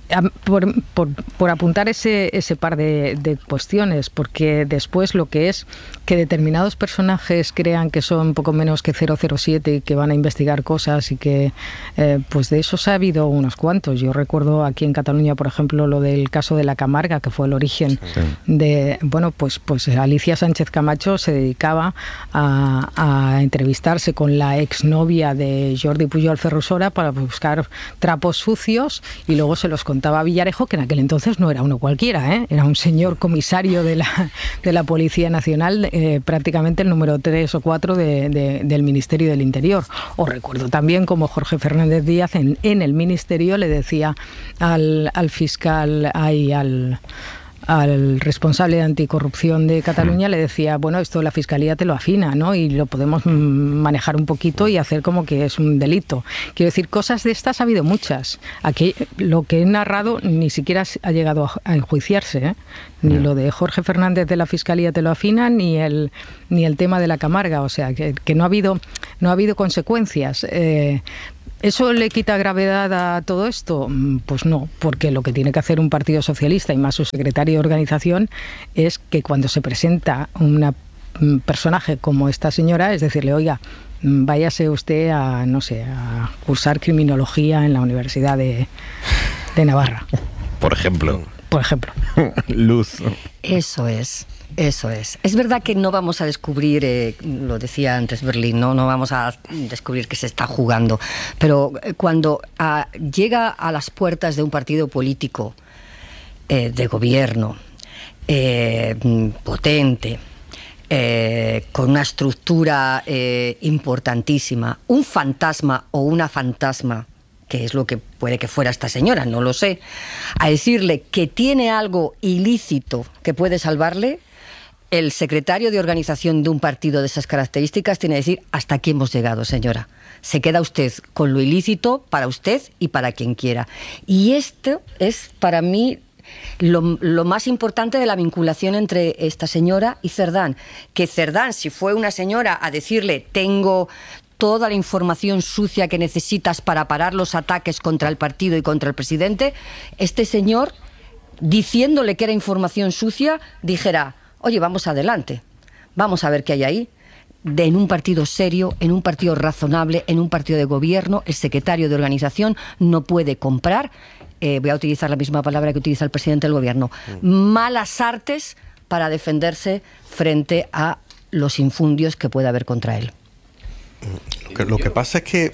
Por apuntar ese par de cuestiones, porque después lo que es que determinados personajes crean que son poco menos que 007 y que van a investigar cosas y que pues de esos ha habido unos cuantos. Yo recuerdo aquí en Cataluña, por ejemplo, lo del caso de la Camarga, que fue el origen de, bueno, pues Alicia Sánchez Camacho se dedicaba a entrevistarse con la exnovia de Jordi Pujol Ferrusora para buscar trapos sucios y luego se los contaba a Villarejo, que en aquel entonces no era uno cualquiera, era un señor comisario de la Policía Nacional, prácticamente el número 3 o 4 del Ministerio del Interior. O recuerdo también como Jorge Fernández Díaz en el Ministerio le decía al fiscal, al responsable de anticorrupción de Cataluña, le decía, bueno, esto la Fiscalía te lo afina, ¿no? Y lo podemos manejar un poquito y hacer como que es un delito. Quiero decir, cosas de estas ha habido muchas. Aquí lo que he narrado ni siquiera ha llegado a enjuiciarse, ni lo de Jorge Fernández de la Fiscalía te lo afina, ni el tema de la Camarga, o sea, que no ha habido consecuencias. ¿Eso le quita gravedad a todo esto? Pues no, porque lo que tiene que hacer un partido socialista y más su secretario de organización es que cuando se presenta un personaje como esta señora, es decirle, oiga, váyase usted a, no sé, a cursar criminología en la Universidad de Navarra. Por ejemplo. Luz. Eso es. Es verdad que no vamos a descubrir, lo decía antes Berlín, no vamos a descubrir que se está jugando, pero cuando llega a las puertas de un partido político de gobierno potente, con una estructura importantísima, un fantasma o una fantasma, que es lo que puede que fuera esta señora, no lo sé, a decirle que tiene algo ilícito que puede salvarle, el secretario de organización de un partido de esas características tiene que decir, hasta aquí hemos llegado, señora. Se queda usted con lo ilícito para usted y para quien quiera. Y esto es para mí lo más importante de la vinculación entre esta señora y Cerdán. Que Cerdán, si fue una señora a decirle, tengo toda la información sucia que necesitas para parar los ataques contra el partido y contra el presidente, este señor, diciéndole que era información sucia, dijera, oye, vamos adelante, vamos a ver qué hay ahí. En un partido serio, en un partido razonable, en un partido de gobierno, el secretario de organización no puede comprar, voy a utilizar la misma palabra que utiliza el presidente del gobierno, malas artes para defenderse frente a los infundios que pueda haber contra él. Lo que pasa es que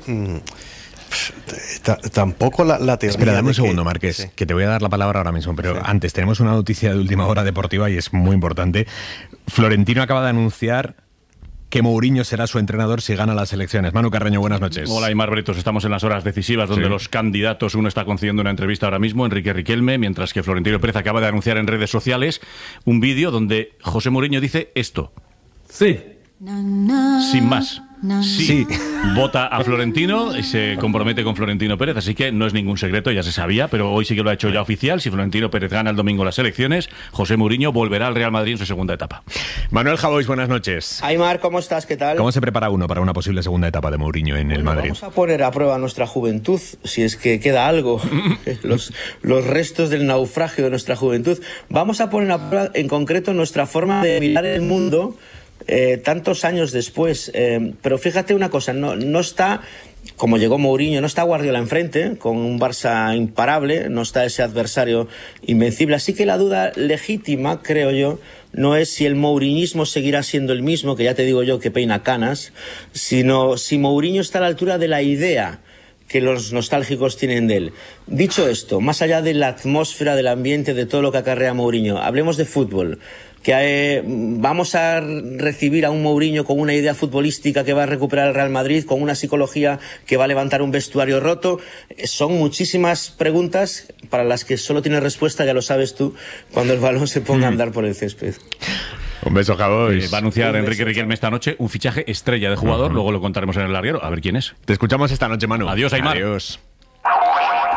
tampoco la teoría... Espera, dame un segundo, Márquez, que te voy a dar la palabra ahora mismo, pero antes tenemos una noticia de última hora deportiva y es muy importante. Florentino acaba de anunciar que Mourinho será su entrenador si gana las elecciones. Manu Carreño, buenas noches. Hola, Aimar Bretos. Estamos en las horas decisivas donde los candidatos, uno está concediendo una entrevista ahora mismo, Enrique Riquelme, mientras que Florentino Pérez acaba de anunciar en redes sociales un vídeo donde José Mourinho dice esto. Sí. Sin más. Sí, vota a Florentino y se compromete con Florentino Pérez, así que no es ningún secreto, ya se sabía, pero hoy sí que lo ha hecho ya oficial. Si Florentino Pérez gana el domingo las elecciones, José Mourinho volverá al Real Madrid en su segunda etapa. Manuel Javois, buenas noches. Aimar, ¿cómo estás? ¿Qué tal? ¿Cómo se prepara uno para una posible segunda etapa de Mourinho en el Madrid? Vamos a poner a prueba nuestra juventud, si es que queda algo, los restos del naufragio de nuestra juventud. Vamos a poner a prueba en concreto nuestra forma de mirar el mundo tantos años después, pero fíjate una cosa, no está, como llegó Mourinho, no está Guardiola enfrente, con un Barça imparable, no está ese adversario invencible, así que la duda legítima, creo yo, no es si el mourinismo seguirá siendo el mismo, que ya te digo yo que peina canas, sino si Mourinho está a la altura de la idea que los nostálgicos tienen de él. Dicho esto, más allá de la atmósfera, del ambiente, de todo lo que acarrea Mourinho, hablemos de fútbol. Que vamos a recibir a un Mourinho con una idea futbolística que va a recuperar el Real Madrid, con una psicología que va a levantar un vestuario roto. Son muchísimas preguntas para las que solo tienes respuesta, ya lo sabes tú, cuando el balón se ponga a andar por el césped. Un beso, Javois. Va a anunciar Enrique Riquelme esta noche un fichaje estrella de jugador, luego lo contaremos en el larguero, a ver quién es. Te escuchamos esta noche, Manu. Adiós, Aimar. Adiós.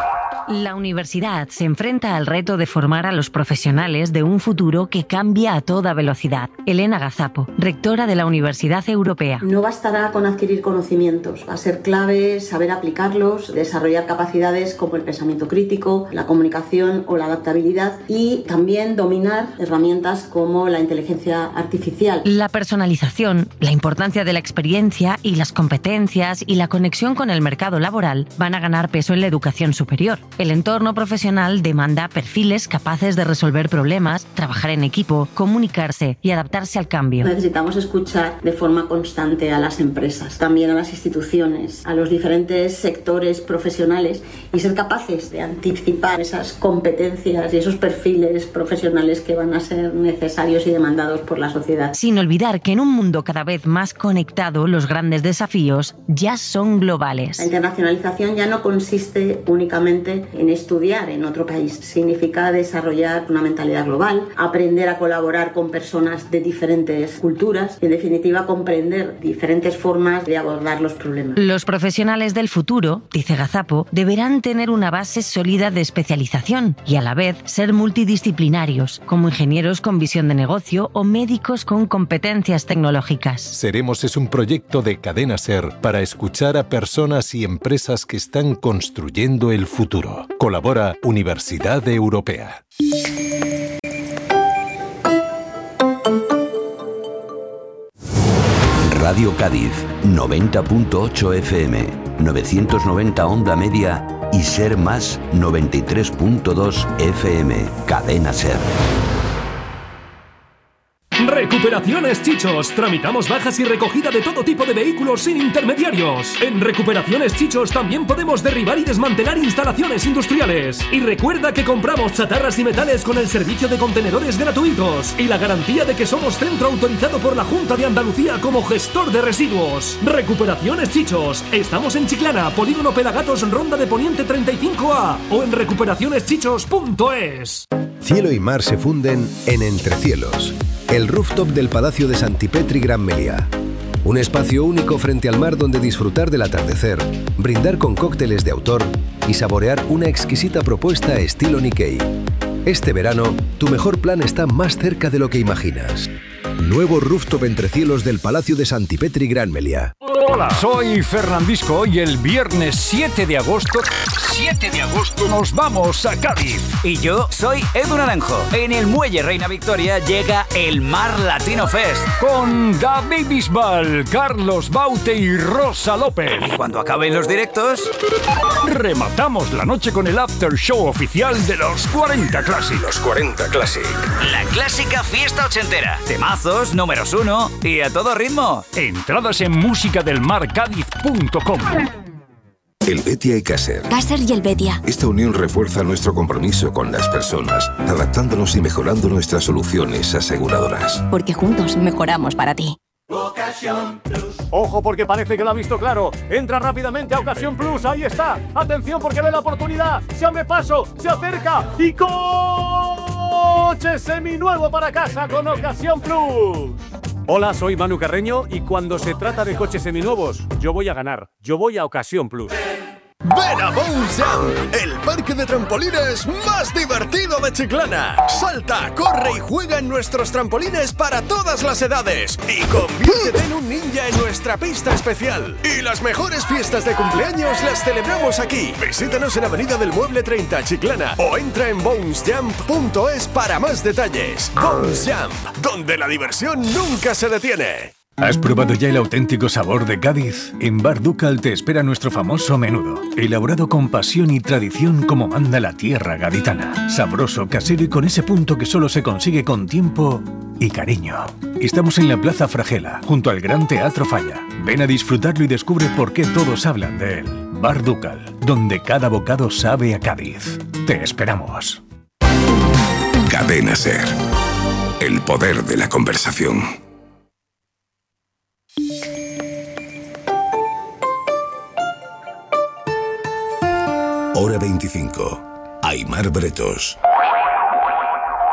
La universidad se enfrenta al reto de formar a los profesionales de un futuro que cambia a toda velocidad. Elena Gazapo, rectora de la Universidad Europea. No bastará con adquirir conocimientos, va a ser clave saber aplicarlos, desarrollar capacidades como el pensamiento crítico, la comunicación o la adaptabilidad y también dominar herramientas como la inteligencia artificial. La personalización, la importancia de la experiencia y las competencias y la conexión con el mercado laboral van a ganar peso en la educación superior. El entorno profesional demanda perfiles capaces de resolver problemas, trabajar en equipo, comunicarse y adaptarse al cambio. Necesitamos escuchar de forma constante a las empresas, también a las instituciones, a los diferentes sectores profesionales y ser capaces de anticipar esas competencias y esos perfiles profesionales que van a ser necesarios y demandados por la sociedad. Sin olvidar que en un mundo cada vez más conectado, los grandes desafíos ya son globales. La internacionalización ya no consiste únicamente en estudiar en otro país. Significa desarrollar una mentalidad global, aprender a colaborar con personas de diferentes culturas y, en definitiva, comprender diferentes formas de abordar los problemas. Los profesionales del futuro, dice Gazapo, deberán tener una base sólida de especialización y a la vez ser multidisciplinarios, como ingenieros con visión de negocio o médicos con competencias tecnológicas. Seremos es un proyecto de Cadena SER para escuchar a personas y empresas que están construyendo el futuro. Colabora Universidad Europea. Radio Cádiz, 90.8 FM, 990 onda media y Ser Más 93.2 FM. Cadena SER. Recuperaciones Chichos. Tramitamos bajas y recogida de todo tipo de vehículos sin intermediarios. En Recuperaciones Chichos también podemos derribar y desmantelar instalaciones industriales. Y recuerda que compramos chatarras y metales con el servicio de contenedores gratuitos y la garantía de que somos centro autorizado por la Junta de Andalucía como gestor de residuos. Recuperaciones Chichos. Estamos en Chiclana, Polígono Pelagatos, Ronda de Poniente 35A o en recuperacioneschichos.es. Cielo y mar se funden en Entrecielos, el rooftop del Palacio de Santipetri Gran Meliá. Un espacio único frente al mar donde disfrutar del atardecer, brindar con cócteles de autor y saborear una exquisita propuesta estilo Nikkei. Este verano, tu mejor plan está más cerca de lo que imaginas. Nuevo rooftop Entrecielos del Palacio de Santipetri Gran Meliá. Hola, soy Fernandisco y el viernes 7 de agosto nos vamos a Cádiz. Y yo soy Edu Naranjo. En el Muelle Reina Victoria llega el Mar Latino Fest. Con David Bisbal, Carlos Baute y Rosa López. Y cuando acaben los directos, rematamos la noche con el after show oficial de los 40 Classic. Los 40 Classic. La clásica fiesta ochentera. Temazos, números 1 y a todo ritmo. Entradas en musicadelmarcadiz.com. Helvetia y Caser. Caser y Helvetia. Esta unión refuerza nuestro compromiso con las personas, adaptándonos y mejorando nuestras soluciones aseguradoras. Porque juntos mejoramos para ti. Ocasión Plus. Ojo porque parece que lo ha visto claro. Entra rápidamente a Ocasión Plus. Ahí está. Atención porque ve la oportunidad. Se abre paso, se acerca y coche seminuevo para casa con Ocasión Plus. Hola, soy Manu Carreño y cuando se trata de coches seminuevos, yo voy a ganar. Yo voy a Ocasión Plus. Ven a Bounce Jump, el parque de trampolines más divertido de Chiclana. Salta, corre y juega en nuestros trampolines para todas las edades. Y conviértete en un ninja en nuestra pista especial. Y las mejores fiestas de cumpleaños las celebramos aquí. Visítanos en Avenida del Mueble 30, Chiclana. O entra en bouncejump.es para más detalles. Bounce Jump, donde la diversión nunca se detiene. ¿Has probado ya el auténtico sabor de Cádiz? En Bar Ducal te espera nuestro famoso menudo, elaborado con pasión y tradición como manda la tierra gaditana. Sabroso, casero y con ese punto que solo se consigue con tiempo y cariño. Estamos en la Plaza Fragela, junto al Gran Teatro Falla. Ven a disfrutarlo y descubre por qué todos hablan de él. Bar Ducal, donde cada bocado sabe a Cádiz. Te esperamos. Cadena SER. El poder de la conversación. Hora 25. Aimar Bretos.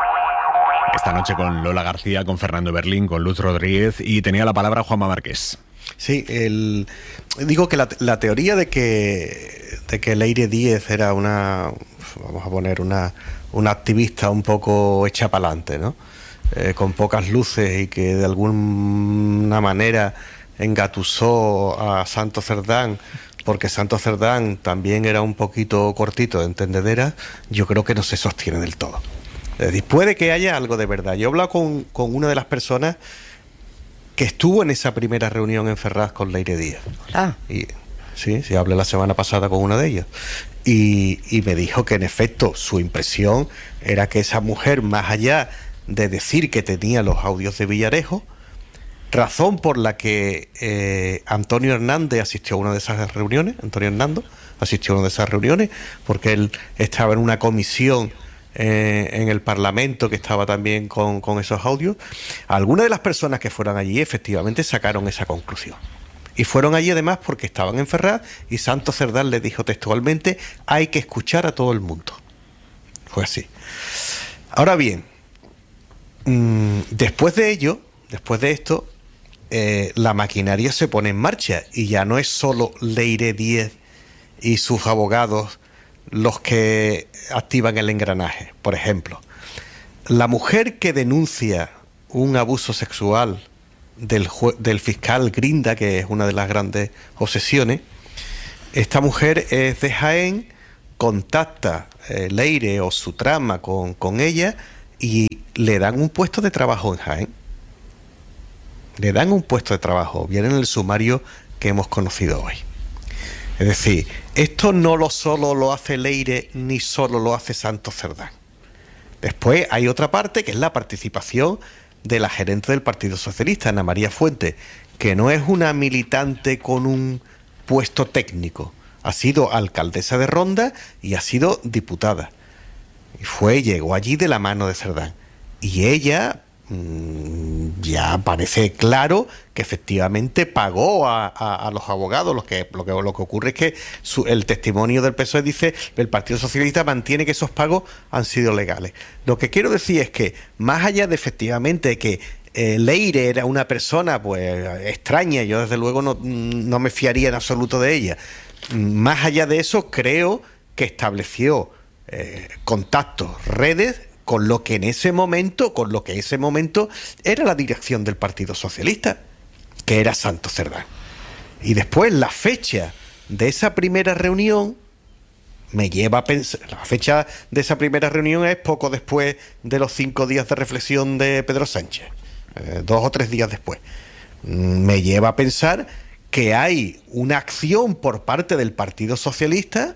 Esta noche con Lola García, con Fernando Berlín, con Luz Rodríguez y tenía la palabra Juanma Márquez. Sí, digo que la teoría de que Leire Díez era una activista un poco hecha pa'lante, ¿no? Con pocas luces y que de alguna manera engatusó a Santos Cerdán, porque Santos Cerdán también era un poquito cortito de entendedera, yo creo que no se sostiene del todo. Es decir, puede que haya algo de verdad. Yo he hablado con una de las personas que estuvo en esa primera reunión en Ferraz con Leire Díez. Y sí, hablé la semana pasada con una de ellas. Y me dijo que en efecto su impresión era que esa mujer, más allá de decir que tenía los audios de Villarejo, razón por la que Antonio Hernández asistió a una de esas reuniones, porque él estaba en una comisión en el Parlamento que estaba también con esos audios. Algunas de las personas que fueron allí efectivamente sacaron esa conclusión. Y fueron allí además porque estaban en Ferraz y Santos Cerdán les dijo textualmente: hay que escuchar a todo el mundo. Fue así. Ahora bien, después de esto, la maquinaria se pone en marcha y ya no es solo Leire Díez y sus abogados los que activan el engranaje. Por ejemplo, la mujer que denuncia un abuso sexual del fiscal Grinda, que es una de las grandes obsesiones, esta mujer es de Jaén, contacta Leire o su trama con ella y le dan un puesto de trabajo en Jaén. Viene en el sumario que hemos conocido hoy. Es decir, esto no solo lo hace Leire ni solo lo hace Santos Cerdán. Después hay otra parte que es la participación de la gerente del Partido Socialista, Ana María Fuentes, que no es una militante con un puesto técnico. Ha sido alcaldesa de Ronda y ha sido diputada. Y llegó allí de la mano de Cerdán. Y ella ya parece claro que efectivamente pagó a los abogados. Lo que ocurre es que el testimonio del PSOE dice que el Partido Socialista mantiene que esos pagos han sido legales. Lo que quiero decir es que más allá de efectivamente que Leire era una persona pues extraña, yo desde luego no me fiaría en absoluto de ella, más allá de eso creo que estableció contactos, redes con lo que ese momento era la dirección del Partido Socialista, que era Santos Cerdán. Y después la fecha de esa primera reunión me lleva a pensar, la fecha de esa primera reunión es poco después de los 5 días de reflexión de Pedro Sánchez, 2 o 3 días después. Me lleva a pensar que hay una acción por parte del Partido Socialista,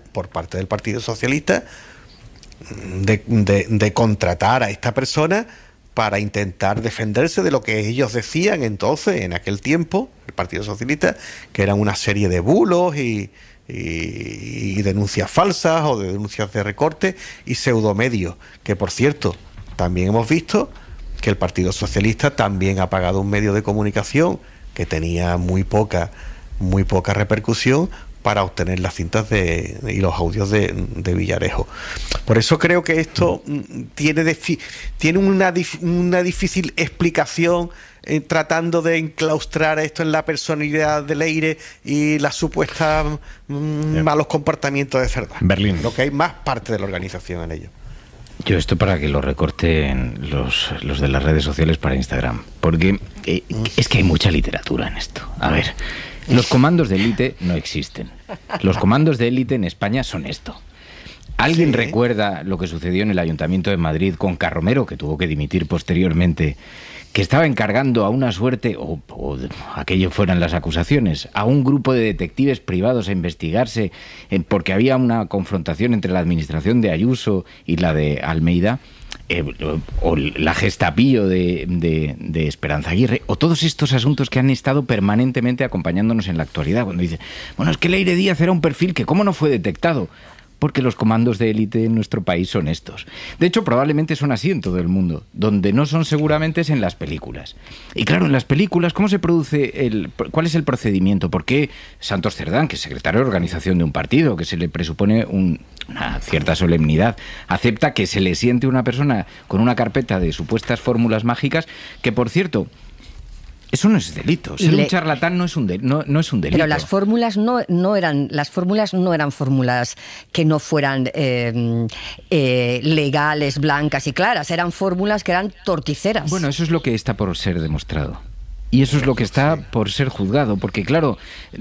de contratar a esta persona para intentar defenderse de lo que ellos decían entonces, en aquel tiempo, el Partido Socialista, que eran una serie de bulos y denuncias falsas o de denuncias de recorte y pseudomedios, que por cierto, también hemos visto que el Partido Socialista también ha pagado un medio de comunicación que tenía muy poca repercusión para obtener las cintas y los audios de Villarejo. Por eso creo que esto tiene una difícil explicación tratando de enclaustrar esto en la personalidad de Leire y la supuesta malos comportamientos de Cerdán. Berlín. Lo que hay más parte de la organización en ello. Yo esto para que lo recorten los de las redes sociales para Instagram, porque es que hay mucha literatura en esto. A ver, los comandos de élite no existen. Los comandos de élite en España son esto. ¿Alguien recuerda lo que sucedió en el Ayuntamiento de Madrid con Carromero, que tuvo que dimitir posteriormente, que estaba encargando a una suerte, o aquello fueran las acusaciones, a un grupo de detectives privados a investigarse porque había una confrontación entre la administración de Ayuso y la de Almeida? O la Gestapillo de Esperanza Aguirre, o todos estos asuntos que han estado permanentemente acompañándonos en la actualidad, cuando dice, bueno, es que Leire Díaz era un perfil que cómo no fue detectado, porque los comandos de élite en nuestro país son estos. De hecho, probablemente son así en todo el mundo. Donde no son seguramente es en las películas. Y claro, en las películas, ¿cómo se produce cuál es el procedimiento? ¿Por qué Santos Cerdán, que es secretario de organización de un partido, que se le presupone una cierta solemnidad, acepta que se le siente una persona con una carpeta de supuestas fórmulas mágicas, que por cierto, Eso no es delito. Ser un charlatán no es un delito. Pero las fórmulas no eran fórmulas que no fueran legales, blancas y claras. Eran fórmulas que eran torticeras. Bueno, eso es lo que está por ser demostrado. Y eso es lo que está por ser juzgado, porque claro,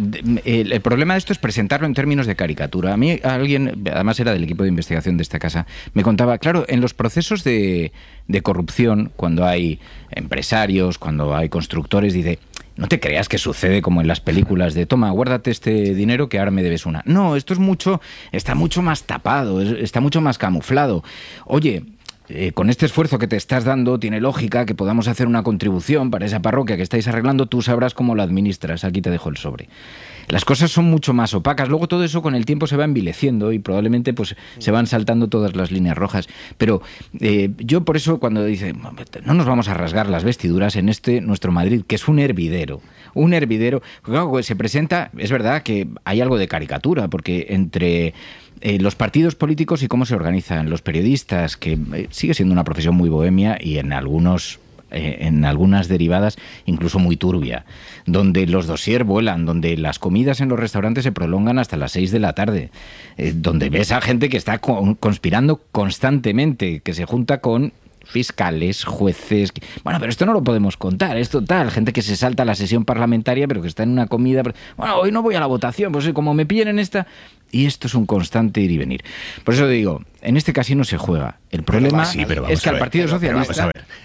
el problema de esto es presentarlo en términos de caricatura. A mí alguien, además era del equipo de investigación de esta casa, me contaba, claro, en los procesos de corrupción, cuando hay empresarios, cuando hay constructores, dice, no te creas que sucede como en las películas de toma, guárdate este dinero que ahora me debes una. No, esto está mucho más tapado, está mucho más camuflado. Oye, con este esfuerzo que te estás dando, tiene lógica que podamos hacer una contribución para esa parroquia que estáis arreglando, tú sabrás cómo la administras, aquí te dejo el sobre. Las cosas son mucho más opacas, luego todo eso con el tiempo se va envileciendo y probablemente pues se van saltando todas las líneas rojas, pero yo por eso cuando dice, no nos vamos a rasgar las vestiduras en nuestro Madrid, que es un hervidero, claro, se presenta, es verdad que hay algo de caricatura, porque entre los partidos políticos y cómo se organizan, los periodistas, que sigue siendo una profesión muy bohemia y en algunas derivadas incluso muy turbia, donde los dossiers vuelan, donde las comidas en los restaurantes se prolongan hasta las 6 de la tarde, donde ves a gente que está conspirando constantemente, que se junta con fiscales, jueces. Bueno, pero esto no lo podemos contar, es total. Gente que se salta a la sesión parlamentaria, pero que está en una comida. Bueno, hoy no voy a la votación, pues como me pillen en esta. Y esto es un constante ir y venir. Por eso digo, en este casino se juega. El problema es que al Partido Socialista...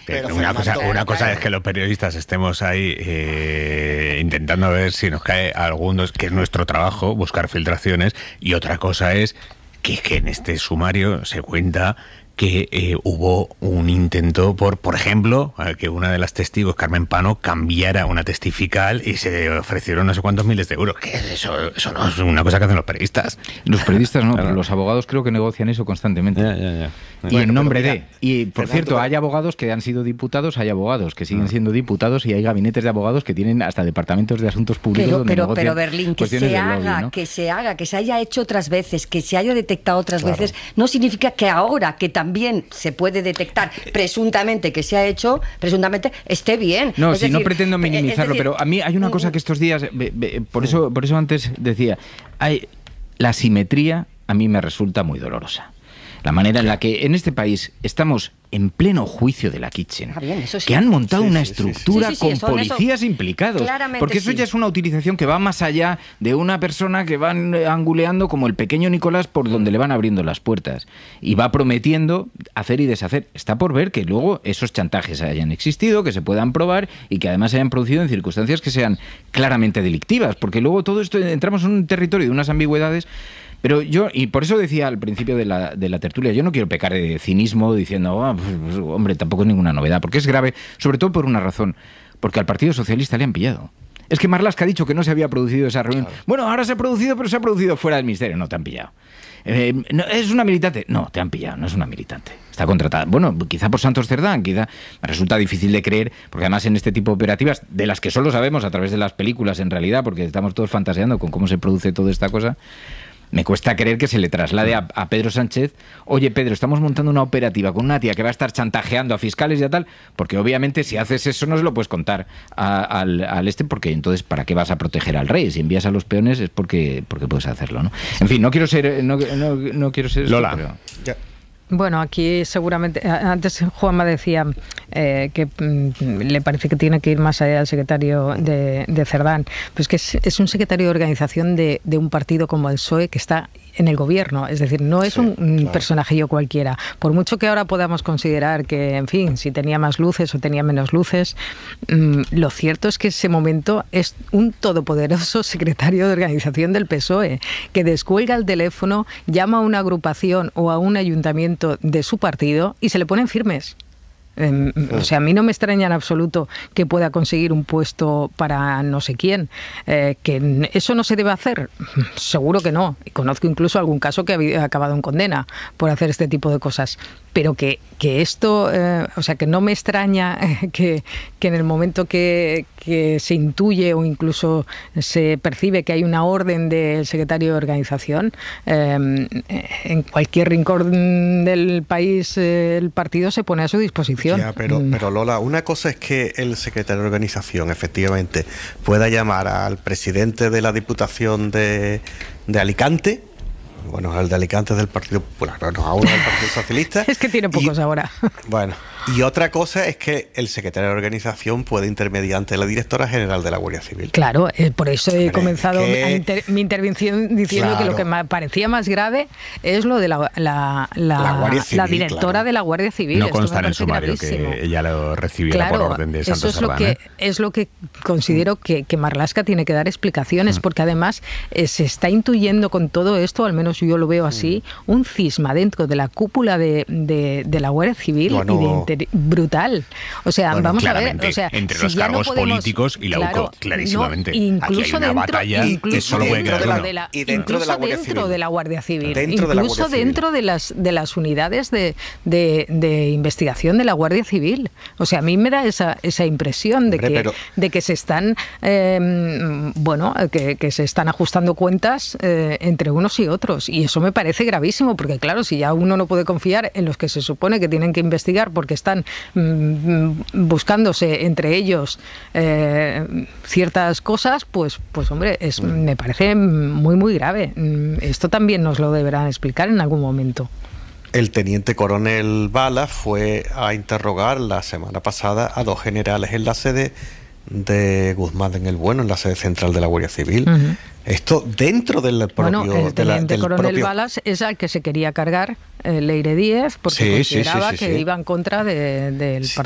Una cosa es que los periodistas estemos ahí intentando ver si nos cae algunos, que es nuestro trabajo, buscar filtraciones, y otra cosa es que en este sumario se cuenta que hubo un intento por ejemplo, que una de las testigos, Carmen Pano, cambiara una testifical y se ofrecieron no sé cuántos miles de euros. Que eso no es una cosa que hacen los periodistas. Los periodistas no, pero los abogados creo que negocian eso constantemente. Ya. Y bueno, en nombre de... Y por cierto, hay abogados que han sido diputados, hay abogados que siguen siendo diputados y hay gabinetes de abogados que tienen hasta departamentos de asuntos públicos pero Berlín, que se haga, que se haya hecho otras veces, que se haya detectado otras veces, no significa que ahora que también se puede detectar presuntamente que se ha hecho, presuntamente esté bien. No, si no pretendo minimizarlo, pero a mí hay una cosa que estos días, por eso antes decía, la simetría a mí me resulta muy dolorosa. La manera en la que en este país estamos en pleno juicio de la Kitchen, que han montado una estructura con policías implicados, porque eso ya es una utilización que va más allá de una persona que van anguleando como el pequeño Nicolás por donde le van abriendo las puertas y va prometiendo hacer y deshacer. Está por ver que luego esos chantajes hayan existido, que se puedan probar y que además se hayan producido en circunstancias que sean claramente delictivas, porque luego todo esto entramos en un territorio de unas ambigüedades. Pero yo, y por eso decía al principio de la tertulia, yo no quiero pecar de cinismo diciendo, pues, hombre, tampoco es ninguna novedad, porque es grave, sobre todo por una razón, porque al Partido Socialista le han pillado. Es que Marlaska ha dicho que no se había producido esa reunión. Claro. Bueno, ahora se ha producido, pero se ha producido fuera del ministerio. No, te han pillado. ¿Es una militante? No, te han pillado, no es una militante. Está contratada. Bueno, quizá por Santos Cerdán, quizá me resulta difícil de creer, porque además en este tipo de operativas, de las que solo sabemos a través de las películas en realidad, porque estamos todos fantaseando con cómo se produce toda esta cosa, me cuesta creer que se le traslade a Pedro Sánchez, oye Pedro, estamos montando una operativa con una tía que va a estar chantajeando a fiscales y a tal, porque obviamente si haces eso no se lo puedes contar al porque entonces ¿para qué vas a proteger al rey? Si envías a los peones es porque puedes hacerlo, ¿no? En fin, no quiero ser Lola. Esto, pero... Ya. Bueno, aquí seguramente, antes Juanma decía que le parece que tiene que ir más allá del secretario de Cerdán, pues que es un secretario de organización de un partido como el PSOE que está en el gobierno, es decir, no es un personajillo cualquiera, por mucho que ahora podamos considerar que, en fin, si tenía más luces o tenía menos luces, lo cierto es que ese momento es un todopoderoso secretario de organización del PSOE, que descuelga el teléfono, llama a una agrupación o a un ayuntamiento de su partido y se le ponen firmes. O sea, a mí no me extraña en absoluto que pueda conseguir un puesto para no sé quién. ¿Que eso no se debe hacer? Seguro que no. Y conozco incluso algún caso que ha acabado en condena por hacer este tipo de cosas. pero que esto, o sea, que no me extraña que en el momento que se intuye o incluso se percibe que hay una orden del secretario de organización, en cualquier rincón del país el partido se pone a su disposición. Ya, pero Lola, una cosa es que el secretario de organización efectivamente pueda llamar al presidente de la Diputación de Alicante. Bueno, el de Alicante es del Partido Popular, no, ahora del Partido Socialista. Es que tiene pocos ahora. Bueno, y otra cosa es que el secretario de organización puede intermediar ante la directora general de la Guardia Civil. Claro, por eso he comenzado mi intervención diciendo que lo que me parecía más grave es lo de la Guardia Civil, la directora de la Guardia Civil. No consta en el sumario gravísimo. Que ella lo recibiera por orden de Santos Cerdán. Es lo que considero que Marlaska tiene que dar explicaciones, porque además se está intuyendo con todo esto, al menos yo lo veo así, un cisma dentro de la cúpula de la Guardia Civil brutal. O sea, vamos a ver, o sea, entre los cargos políticos y la UCO, clarísimamente. Incluso aquí hay una batalla que solo puede quedar uno. Dentro de la Guardia Civil, incluso dentro de las unidades de investigación de la Guardia Civil. O sea, a mí me da esa impresión de que se están que se están ajustando cuentas entre unos y otros, y eso me parece gravísimo, porque claro, si ya uno no puede confiar en los que se supone que tienen que investigar porque están buscándose entre ellos ciertas cosas, pues hombre, me parece muy muy grave. Esto también nos lo deberán explicar en algún momento. El teniente coronel Bala fue a interrogar la semana pasada a 2 generales en la sede de Guzmán en el Bueno, en la sede central de la Guardia Civil. Esto dentro del propio... Bueno, el teniente coronel Balas es al que se quería cargar Leire Díez, porque consideraba que iba en contra del Partido